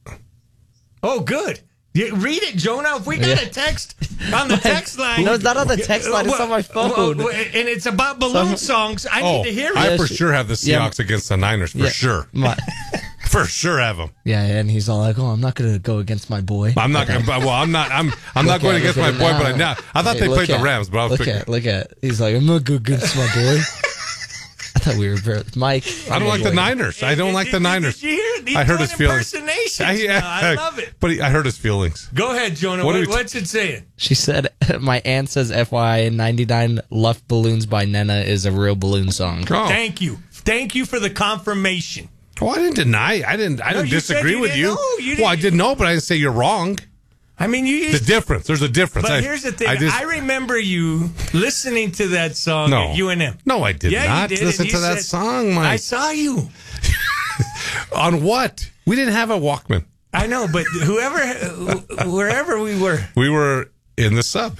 Oh, good. You, read it, Jonah. If we got Yeah. a text on the text line. No, it's not on the text line. It's on my phone. Well, and it's about balloon songs. I oh, need to hear it. I for sure have the Yeah. Seahawks against the Niners, for Yeah. sure. My- For sure have them. yeah, and he's all like, "Oh, I'm not going to go against my boy." I'm not. Okay. Well, I'm not. I'm. I'm not Look going at- against look my at boy, him but I now. now. I thought Hey, they look played the at- Rams, but I was look picking. at, look at. He's like, "I'm not going against my boy." I thought we were very, Mike. I don't I'm like a the boy. Niners. I don't like the Did- Niners. Did you hear it? He's I heard doing his feelings. impersonations I, now. I love it. But he, I heard his feelings. Go ahead, Jonah. What What are we- what's it saying? She said, "My aunt says F Y I ninety-nine Luft Balloons by Nena is a real balloon song." Oh. Thank you. Thank you for the confirmation. Oh, I didn't deny. I didn't. I No, didn't you said disagree you with didn't you. know. You Well, I didn't- didn't know, but I didn't say you're wrong. I mean, you The used difference. There's a difference. But I, here's the thing. I I, just, remember you listening to that song No. at U N M. No, I did yeah, not you did. listen and to you that said, song, Mike. I saw you. On what? We didn't have a Walkman. I know, but whoever, wherever we were. We were in the sub.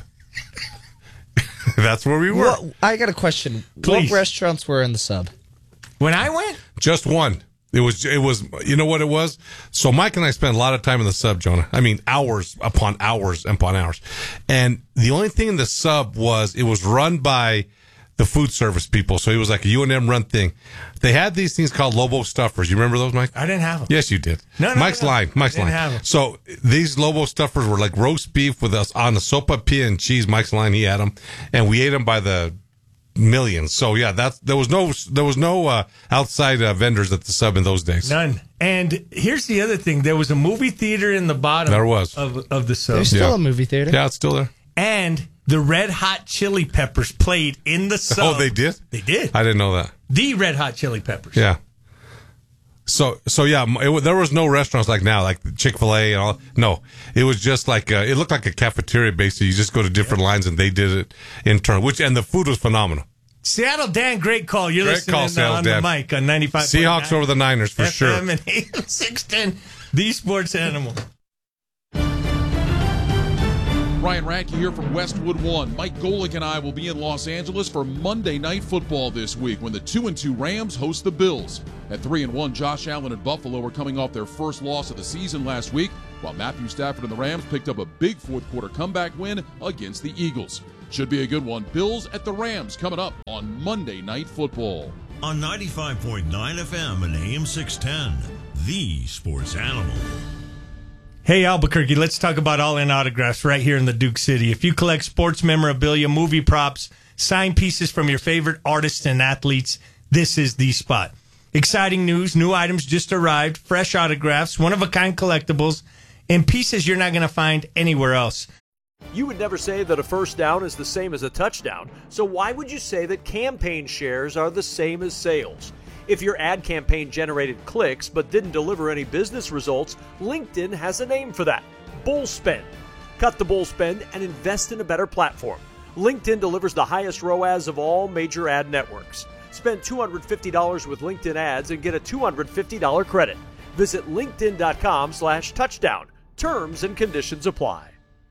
That's where we were. What, I got a question. Please. What restaurants were in the sub? When I went? Just one. It was, it was, you know what it was? So Mike and I spent a lot of time in the sub, Jonah. I mean, hours upon hours upon hours. And the only thing in the sub was it was run by the food service people. So it was like a U N M run thing. They had these things called Lobo stuffers. You remember those, Mike? I didn't have them. Yes, you did. No, no, Mike's no, no. lying. Mike's I didn't lying. have them. So these Lobo stuffers were like roast beef with us on the sopapilla and cheese. Mike's lying. He had them. And we ate them by the millions. So yeah, that's there was no there was no uh, outside uh, vendors at the sub in those days. None. And here's the other thing: there was a movie theater in the bottom. There was of of the sub. There's still yeah. a movie theater. Yeah, it's still there. And the Red Hot Chili Peppers played in the sub. Oh, they did. They did. I didn't know that. The Red Hot Chili Peppers. Yeah. So, so yeah, it, there was no restaurants like now, like Chick-fil-A and all. No, it was just like, uh, it looked like a cafeteria basically. You just go to different yeah. lines and they did it in turn, which, and the food was phenomenal. Seattle Dan, great call. You're great listening call, Seattle on Dan. the mic on ninety-five. Seahawks over the Niners for F M sure. And A M six ten, the sports animal. Ryan Radke here from Westwood One. Mike Golick and I will be in Los Angeles for Monday Night Football this week when the two and two Rams host the Bills. At three and one, Josh Allen and Buffalo are coming off their first loss of the season last week, while Matthew Stafford and the Rams picked up a big fourth quarter comeback win against the Eagles. Should be a good one. Bills at the Rams coming up on Monday Night Football. On ninety-five point nine F M and A M six ten, the sports animal. Hey, Albuquerque, let's talk about All-In Autographs right here in the Duke City. If you collect sports memorabilia, movie props, signed pieces from your favorite artists and athletes, this is the spot. Exciting news, new items just arrived, fresh autographs, one-of-a-kind collectibles, and pieces you're not going to find anywhere else. You would never say that a first down is the same as a touchdown, so why would you say that campaign shares are the same as sales? If your ad campaign generated clicks but didn't deliver any business results, LinkedIn has a name for that: bull spend. Cut the bull spend and invest in a better platform. LinkedIn delivers the highest R O A S of all major ad networks. Spend two hundred fifty dollars with LinkedIn ads and get a two hundred fifty dollars credit. Visit linkedin.com slash touchdown. Terms and conditions apply.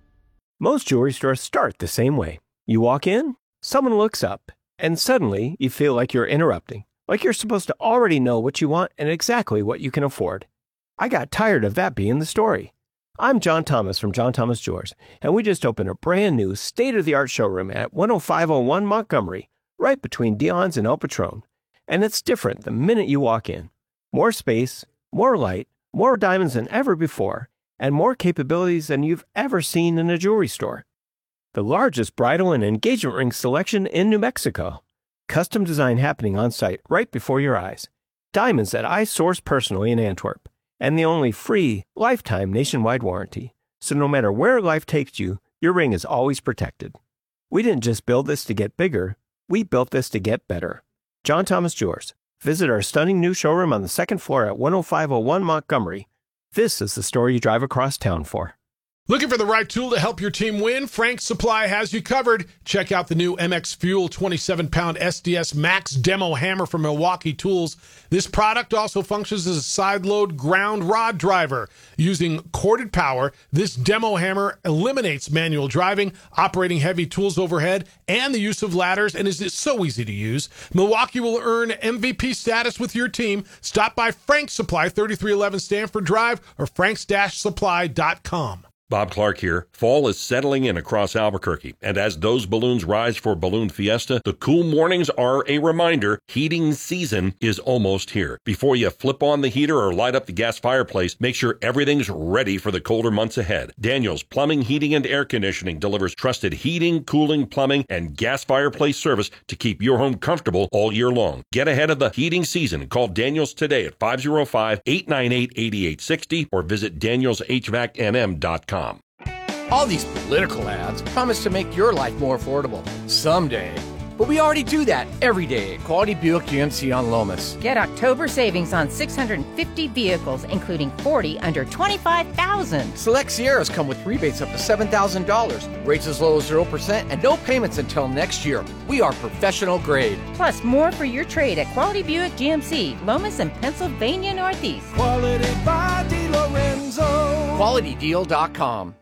Most jewelry stores start the same way. You walk in, someone looks up, and suddenly you feel like you're interrupting. Like you're supposed to already know what you want and exactly what you can afford. I got tired of that being the story. I'm John Thomas from John Thomas Jewelers, and we just opened a brand new state-of-the-art showroom at one oh five oh one Montgomery, right between Dion's and El Patron. And it's different the minute you walk in. More space, more light, more diamonds than ever before, and more capabilities than you've ever seen in a jewelry store. The largest bridal and engagement ring selection in New Mexico. Custom design happening on site right before your eyes. Diamonds that I source personally in Antwerp. And the only free, lifetime nationwide warranty. So no matter where life takes you, your ring is always protected. We didn't just build this to get bigger, we built this to get better. John Thomas Jewelers. Visit our stunning new showroom on the second floor at one oh five oh one Montgomery. This is the store you drive across town for. Looking for the right tool to help your team win? Frank's Supply has you covered. Check out the new M X Fuel twenty-seven pound S D S Max Demo Hammer from Milwaukee Tools. This product also functions as a side-load ground rod driver. Using corded power, this demo hammer eliminates manual driving, operating heavy tools overhead, and the use of ladders, and is so easy to use. Milwaukee will earn M V P status with your team. Stop by Frank's Supply, thirty-three eleven Stanford Drive, or franks dash supply dot com. Bob Clark here. Fall is settling in across Albuquerque, and as those balloons rise for Balloon Fiesta, the cool mornings are a reminder heating season is almost here. Before you flip on the heater or light up the gas fireplace, make sure everything's ready for the colder months ahead. Daniels Plumbing, Heating, and Air Conditioning delivers trusted heating, cooling, plumbing, and gas fireplace service to keep your home comfortable all year long. Get ahead of the heating season. Call Daniels today at five oh five, eight nine eight, eight eight six oh or visit daniels h v a c n m dot com. All these political ads promise to make your life more affordable someday. But we already do that every day at Quality Buick G M C on Lomas. Get October savings on six hundred fifty vehicles, including forty under twenty-five thousand dollars. Select Sierras come with rebates up to seven thousand dollars, rates as low as zero percent, and no payments until next year. We are professional grade. Plus, more for your trade at Quality Buick G M C, Lomas and Pennsylvania Northeast. Quality by DeLorenzo. quality deal dot com.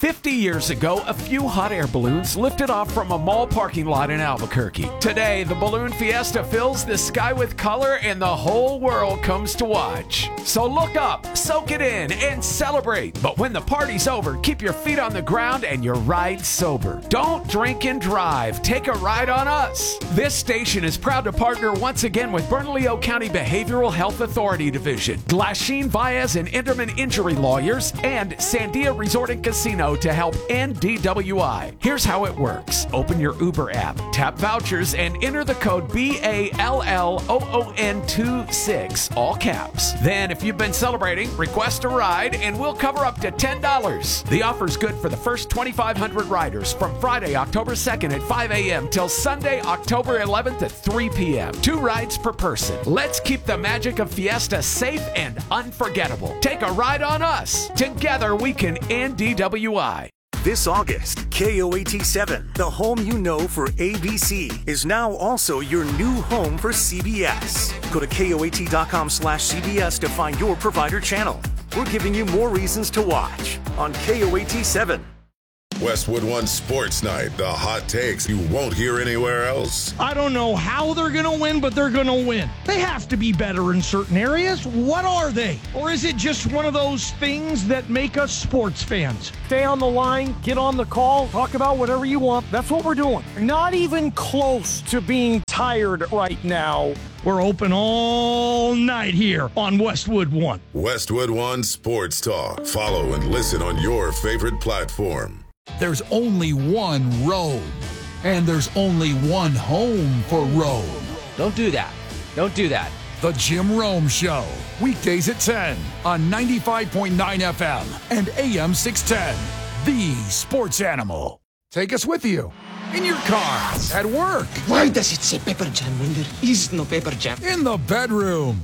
fifty years ago, a few hot air balloons lifted off from a mall parking lot in Albuquerque. Today, the Balloon Fiesta fills the sky with color and the whole world comes to watch. So look up, soak it in, and celebrate. But when the party's over, keep your feet on the ground and your ride sober. Don't drink and drive. Take a ride on us. This station is proud to partner once again with Bernalillo County Behavioral Health Authority Division, Glasheen, Baez, and Enderman Injury Lawyers, and Sandia Resort and Casino to help end D W I. Here's how it works. Open your Uber app, tap vouchers, and enter the code B A L L O O N twenty-six, all caps. Then, if you've been celebrating, request a ride, and we'll cover up to ten dollars. The offer's good for the first twenty-five hundred riders from Friday, October second at five a.m. till Sunday, October eleventh at three p.m. Two rides per person. Let's keep the magic of Fiesta safe and unforgettable. Take a ride on us. Together, we can end D W I. This August, K O A T seven, the home you know for A B C, is now also your new home for C B S. Go to K O A T dot com slash C B S to find your provider channel. We're giving you more reasons to watch on K O A T seven. Westwood One Sports Night, the hot takes you won't hear anywhere else. I don't know how they're going to win, but they're going to win. They have to be better in certain areas. What are they? Or is it just one of those things that make us sports fans? Stay on the line, get on the call, talk about whatever you want. That's what we're doing. Not even close to being tired right now. We're open all night here on Westwood One. Westwood One Sports Talk. Follow and listen on your favorite platform. There's only one road, and there's only one home for Rome. Don't do that. Don't do that. The Jim Rome Show, weekdays at ten on ninety-five point nine F M and A M six ten. The Sports Animal. Take us with you. In your car, at work. Why does it say Pepper Jam when there is no Pepper Jam? In the bedroom.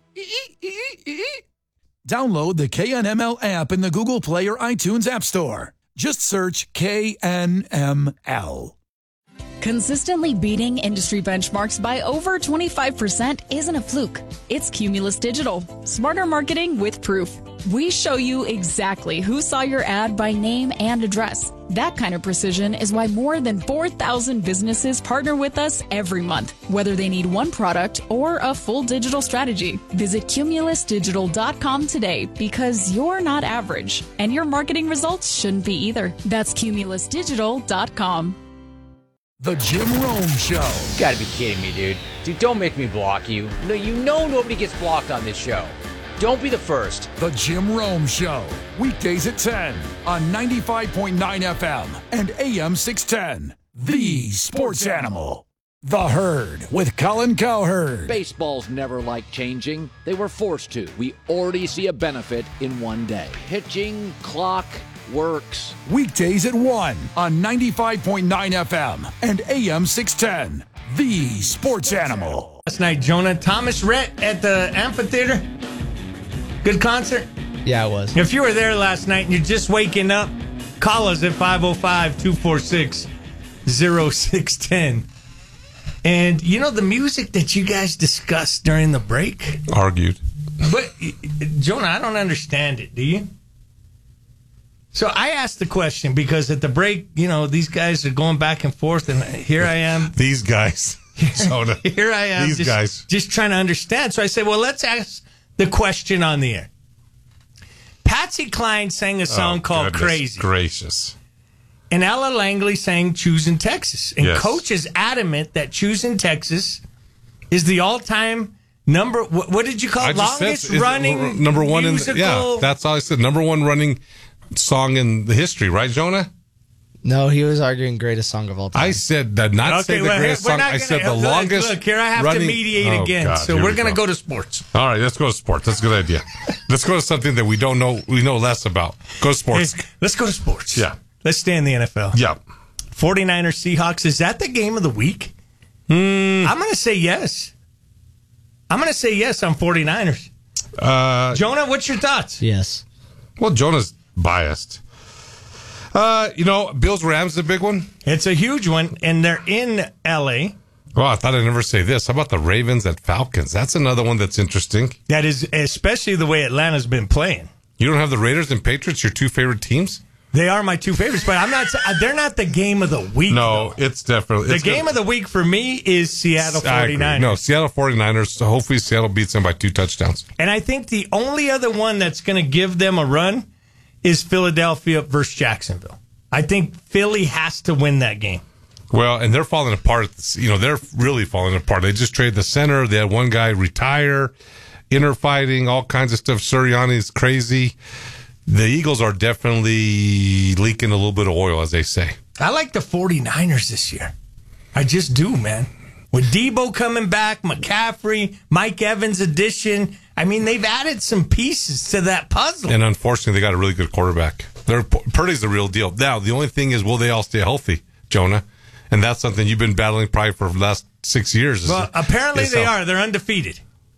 Download the K N M L app in the Google Play or iTunes App Store. Just search K N M L. Consistently beating industry benchmarks by over twenty-five percent isn't a fluke. It's Cumulus Digital. Smarter marketing with proof. We show you exactly who saw your ad by name and address. That kind of precision is why more than four thousand businesses partner with us every month, whether they need one product or a full digital strategy. Visit cumulus digital dot com today because you're not average, and your marketing results shouldn't be either. That's cumulus digital dot com. The Jim Rome Show. You gotta be kidding me, dude. Dude, don't make me block you. No, you know nobody gets blocked on this show. Don't be the first. The Jim Rome Show, weekdays at ten on ninety-five point nine F M and A M six ten. The Sports Animal. The Herd with Colin Cowherd. Baseballs never liked changing. They were forced to. We already see a benefit in one day. Pitching, clock, works. Weekdays at one on ninety-five point nine F M and A M six ten. The Sports Animal. Last night, Jonah, Thomas Rhett at the amphitheater. Good concert? Yeah, it was. If you were there last night and you're just waking up, call us at five oh five, two four six, oh six one oh. And you know the music that you guys discussed during the break? Argued. But, Jonah, I don't understand it. Do you? So I asked the question because at the break, you know, these guys are going back and forth, and here I am. These guys. Jonah. Here I am. These just, guys. Just trying to understand. So I said, well, let's ask the question on the air. Patsy Cline sang a song oh, called goodness Crazy. Gracious. And Ella Langley sang Choosing Texas. And yes. Coach is adamant that Choosing Texas is the all-time number, what, what did you call it? Longest said, running number one musical. in, yeah, that's all I said. Number one running song in the history, right, Jonah? No, he was arguing greatest song of all time. I said that not okay, say the well, greatest song. I said the look, longest. Look, here I have running, to mediate oh, again. God, so we're we going to go. go to sports. All right, let's go to sports. That's a good idea. Let's go to something that we don't know. We know less about. Go to sports. Hey, let's go to sports. Yeah. Let's stay in the N F L. Yeah. 49ers Seahawks. Is that the game of the week? Mm. I'm going to say yes. I'm going to say yes on 49ers. Uh, Jonah, what's your thoughts? Yes. Well, Jonah's biased. Uh, you know, Bills Rams is a big one. It's a huge one, and they're in L A. Oh, I thought I'd never say this. How about the Ravens at Falcons? That's another one that's interesting. That is, especially the way Atlanta's been playing. You don't have the Raiders and Patriots, your two favorite teams? They are my two favorites, but I'm not. They're not the game of the week. No, though. it's definitely the it's game good. of the week for me is Seattle forty-niners. No, Seattle forty-niners. So hopefully Seattle beats them by two touchdowns. And I think the only other one that's going to give them a run is Philadelphia versus Jacksonville. I think Philly has to win that game. Well, and they're falling apart. You know, they're really falling apart. They just traded the center. They had one guy retire, inner fighting, all kinds of stuff. Sirianni's crazy. The Eagles are definitely leaking a little bit of oil, as they say. I like the forty-niners this year. I just do, man. With Debo coming back, McCaffrey, Mike Evans addition. I mean, they've added some pieces to that puzzle. And unfortunately, they got a really good quarterback. They're, Purdy's the real deal. Now, the only thing is, will they all stay healthy, Jonah? And that's something you've been battling probably for the last six years. Well, apparently they are. They're undefeated.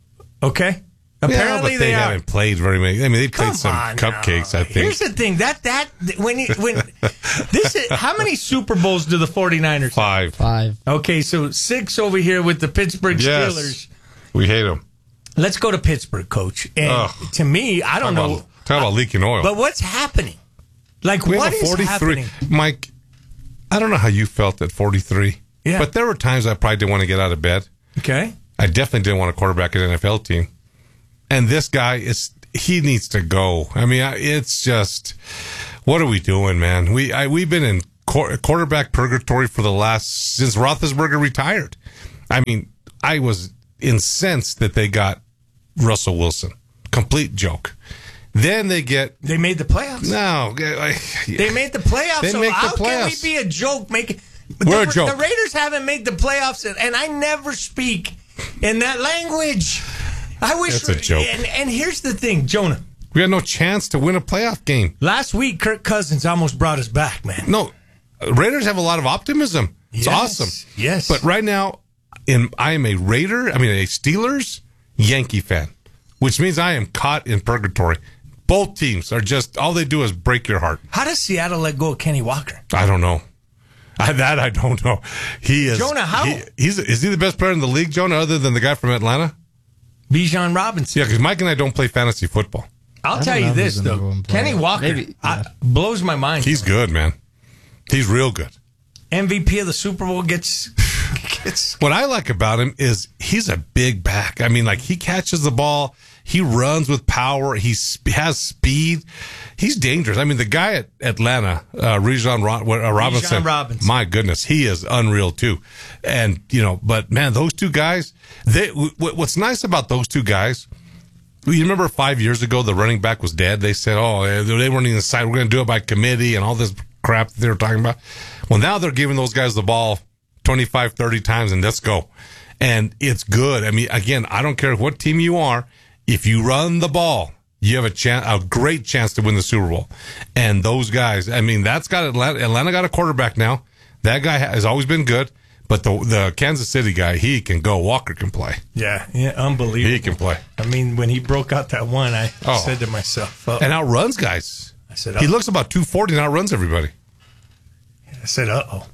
Okay? Apparently yeah, but they, they are. haven't played very many. I mean, they played Come some on cupcakes, now. I think. Here's the thing. That, that, when, you, when, this is, how many Super Bowls do the forty-niners Five. Five. Okay, so six over here with the Pittsburgh Yes. Steelers. We hate them. Let's go to Pittsburgh, Coach. And Ugh. to me, I don't talk know. About, talk about leaking oil. But what's happening? Like, we what have a is forty-three. happening? Mike, I don't know how you felt at forty-three. Yeah. But there were times I probably didn't want to get out of bed. Okay. I definitely didn't want to quarterback an N F L team. And this guy is, he needs to go. I mean, it's just, what are we doing, man? We, I, we've been in quarterback purgatory for the last, since Roethlisberger retired. I mean, I was incensed that they got Russell Wilson. Complete joke. Then they get. They made the playoffs. No. I, They made the playoffs. They so make the how playoffs. can we be a joke? Make, We're the, a joke. The Raiders haven't made the playoffs, and, and I never speak in that language. I wish. That's a joke. And, and here's the thing, Jonah. We had no chance to win a playoff game. Last week, Kirk Cousins almost brought us back, man. No, Raiders have a lot of optimism. It's Yes, awesome. yes. But right now, in, I am a Raider, I mean a Steelers Yankee fan, which means I am caught in purgatory. Both teams are just, all they do is break your heart. How does Seattle let go of Kenny Walker? I don't know. I, that I don't know. He is. Jonah, how? He, he's, is he the best player in the league, Jonah, other than the guy from Atlanta? Bijan Robinson. Yeah, because Mike and I don't play fantasy football. I'll tell you this, though. Kenny Walker Maybe, I, blows my mind. He's good, man. He's real good. M V P of the Super Bowl gets... gets What I like about him is he's a big back. I mean, like, he catches the ball. He runs with power. He has speed. He's dangerous. I mean, the guy at Atlanta, uh, Bijan Ro- uh, Robinson, Bijan Robinson. my goodness, he is unreal too. And, you know, but man, those two guys, they, w- what's nice about those two guys, you remember five years ago, the running back was dead. They said, oh, they weren't even decided. We're going to do it by committee and all this crap that they were talking about. Well, now they're giving those guys the ball twenty-five, thirty times and let's go. And it's good. I mean, again, I don't care what team you are. If you run the ball, you have a chance, a great chance to win the Super Bowl. And those guys, I mean, that's got Atlanta. Atlanta got a quarterback now. That guy has always been good. But the the Kansas City guy, he can go. Walker can play. Yeah, yeah, unbelievable. He can play. I mean, when he broke out that one, I Oh. said to myself, uh-oh. And outruns guys. I said, He uh-oh. looks about two forty and outruns everybody. I said, uh-oh.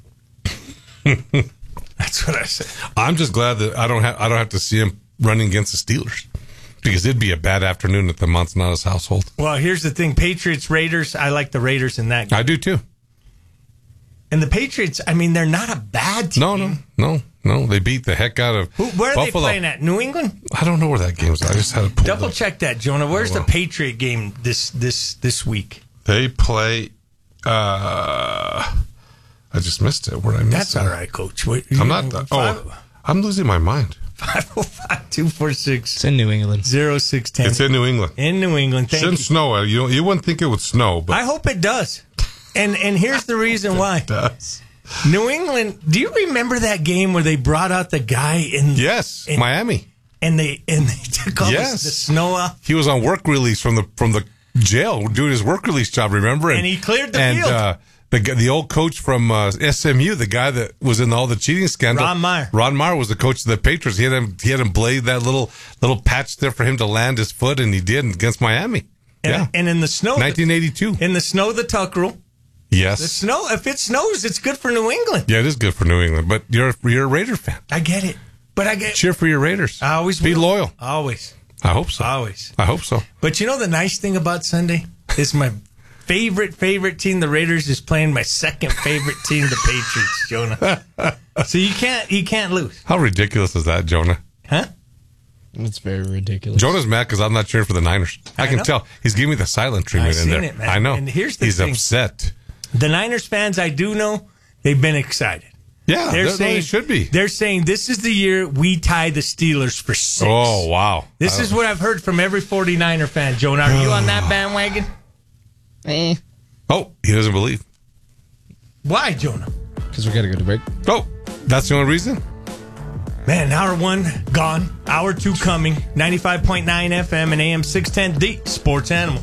That's what I said. I'm just glad that I don't have I don't have to see him running against the Steelers, because it'd be a bad afternoon at the Montanales household. Well, here's the thing. Patriots, Raiders, I like the Raiders in that game. I do too. And the Patriots, I mean, they're not a bad team. No, no, no, no. They beat the heck out of Who, where are Buffalo. they playing at? New England? I don't know where that game's at. I just had to pull Double up. check that, Jonah. Where's I will. the Patriot game this this this week? They play. Uh, I just missed it. Where I missed That's it. all right, Coach. What, I'm not. Oh, I'm losing my mind. five oh five, two four six It's in New England. oh six one oh It's in New England. In New England. Thank Shouldn't you. snow. You you wouldn't think it would snow, but I hope it does. And and here's the reason why. it does. New England. Do you remember that game where they brought out the guy in? Yes, in, Miami. And they and they took all Yes. the, the snow off. He was on work release from the from the jail doing his work release job. Remember? And he cleared the and, field. Uh, the g- the old coach from uh, S M U, the guy that was in all the cheating scandal, Ron Meyer. Ron Meyer was the coach of the Patriots. He had him he had him blade that little little patch there for him to land his foot, and he did against Miami. And, yeah, and in the snow, nineteen eighty-two. In the snow, the tuck rule. Yes. The snow. If it snows, it's good for New England. Yeah, it is good for New England, but you're you're a Raider fan. I get it, but I get. Cheer for your Raiders. I always be will. loyal. Always. I hope so. Always. I hope so. But you know the nice thing about Sunday is my favorite, favorite team, the Raiders, is playing my second favorite team, the Patriots, Jonah. So you can't you can't lose. How ridiculous is that, Jonah? Huh? It's very ridiculous. Jonah's mad because I'm not cheering for the Niners. I, I can know. tell. He's giving me the silent treatment I've in seen there. it, man. I know. And here's the He's thing. upset. The Niners fans, I do know, they've been excited. Yeah, they're they're- saying they should be. They're saying this is the year we tie the Steelers for six. Oh, wow. This I- is what I've heard from every 49er fan. Jonah, are you on that bandwagon? Eh. Oh, he doesn't believe. Why, Jonah? Because we got to go to break. Oh, that's the only reason? Man, hour one gone. Hour two coming. ninety-five point nine F M and A M six ten, the Sports Animal.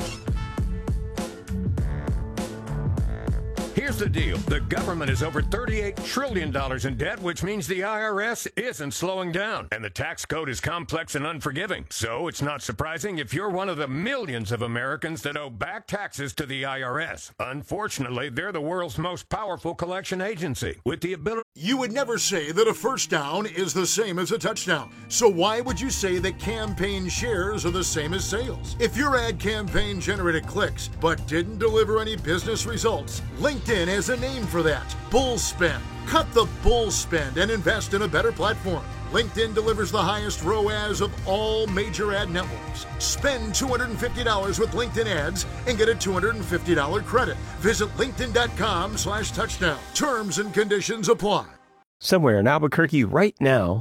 Here's the deal. The government is over thirty-eight trillion dollars in debt, which means the I R S isn't slowing down. And the tax code is complex and unforgiving. So it's not surprising if you're one of the millions of Americans that owe back taxes to the I R S. Unfortunately, they're the world's most powerful collection agency with the ability. You would never say that a first down is the same as a touchdown. So why would you say that campaign shares are the same as sales? If your ad campaign generated clicks but didn't deliver any business results, LinkedIn has a name for that. Bull spend. Cut the bull spend and invest in a better platform. LinkedIn delivers the highest R O A S of all major ad networks. Spend two hundred fifty dollars with LinkedIn ads and get a two hundred fifty dollars credit. Visit linkedin.com slash touchdown. Terms and conditions apply. Somewhere in Albuquerque right now,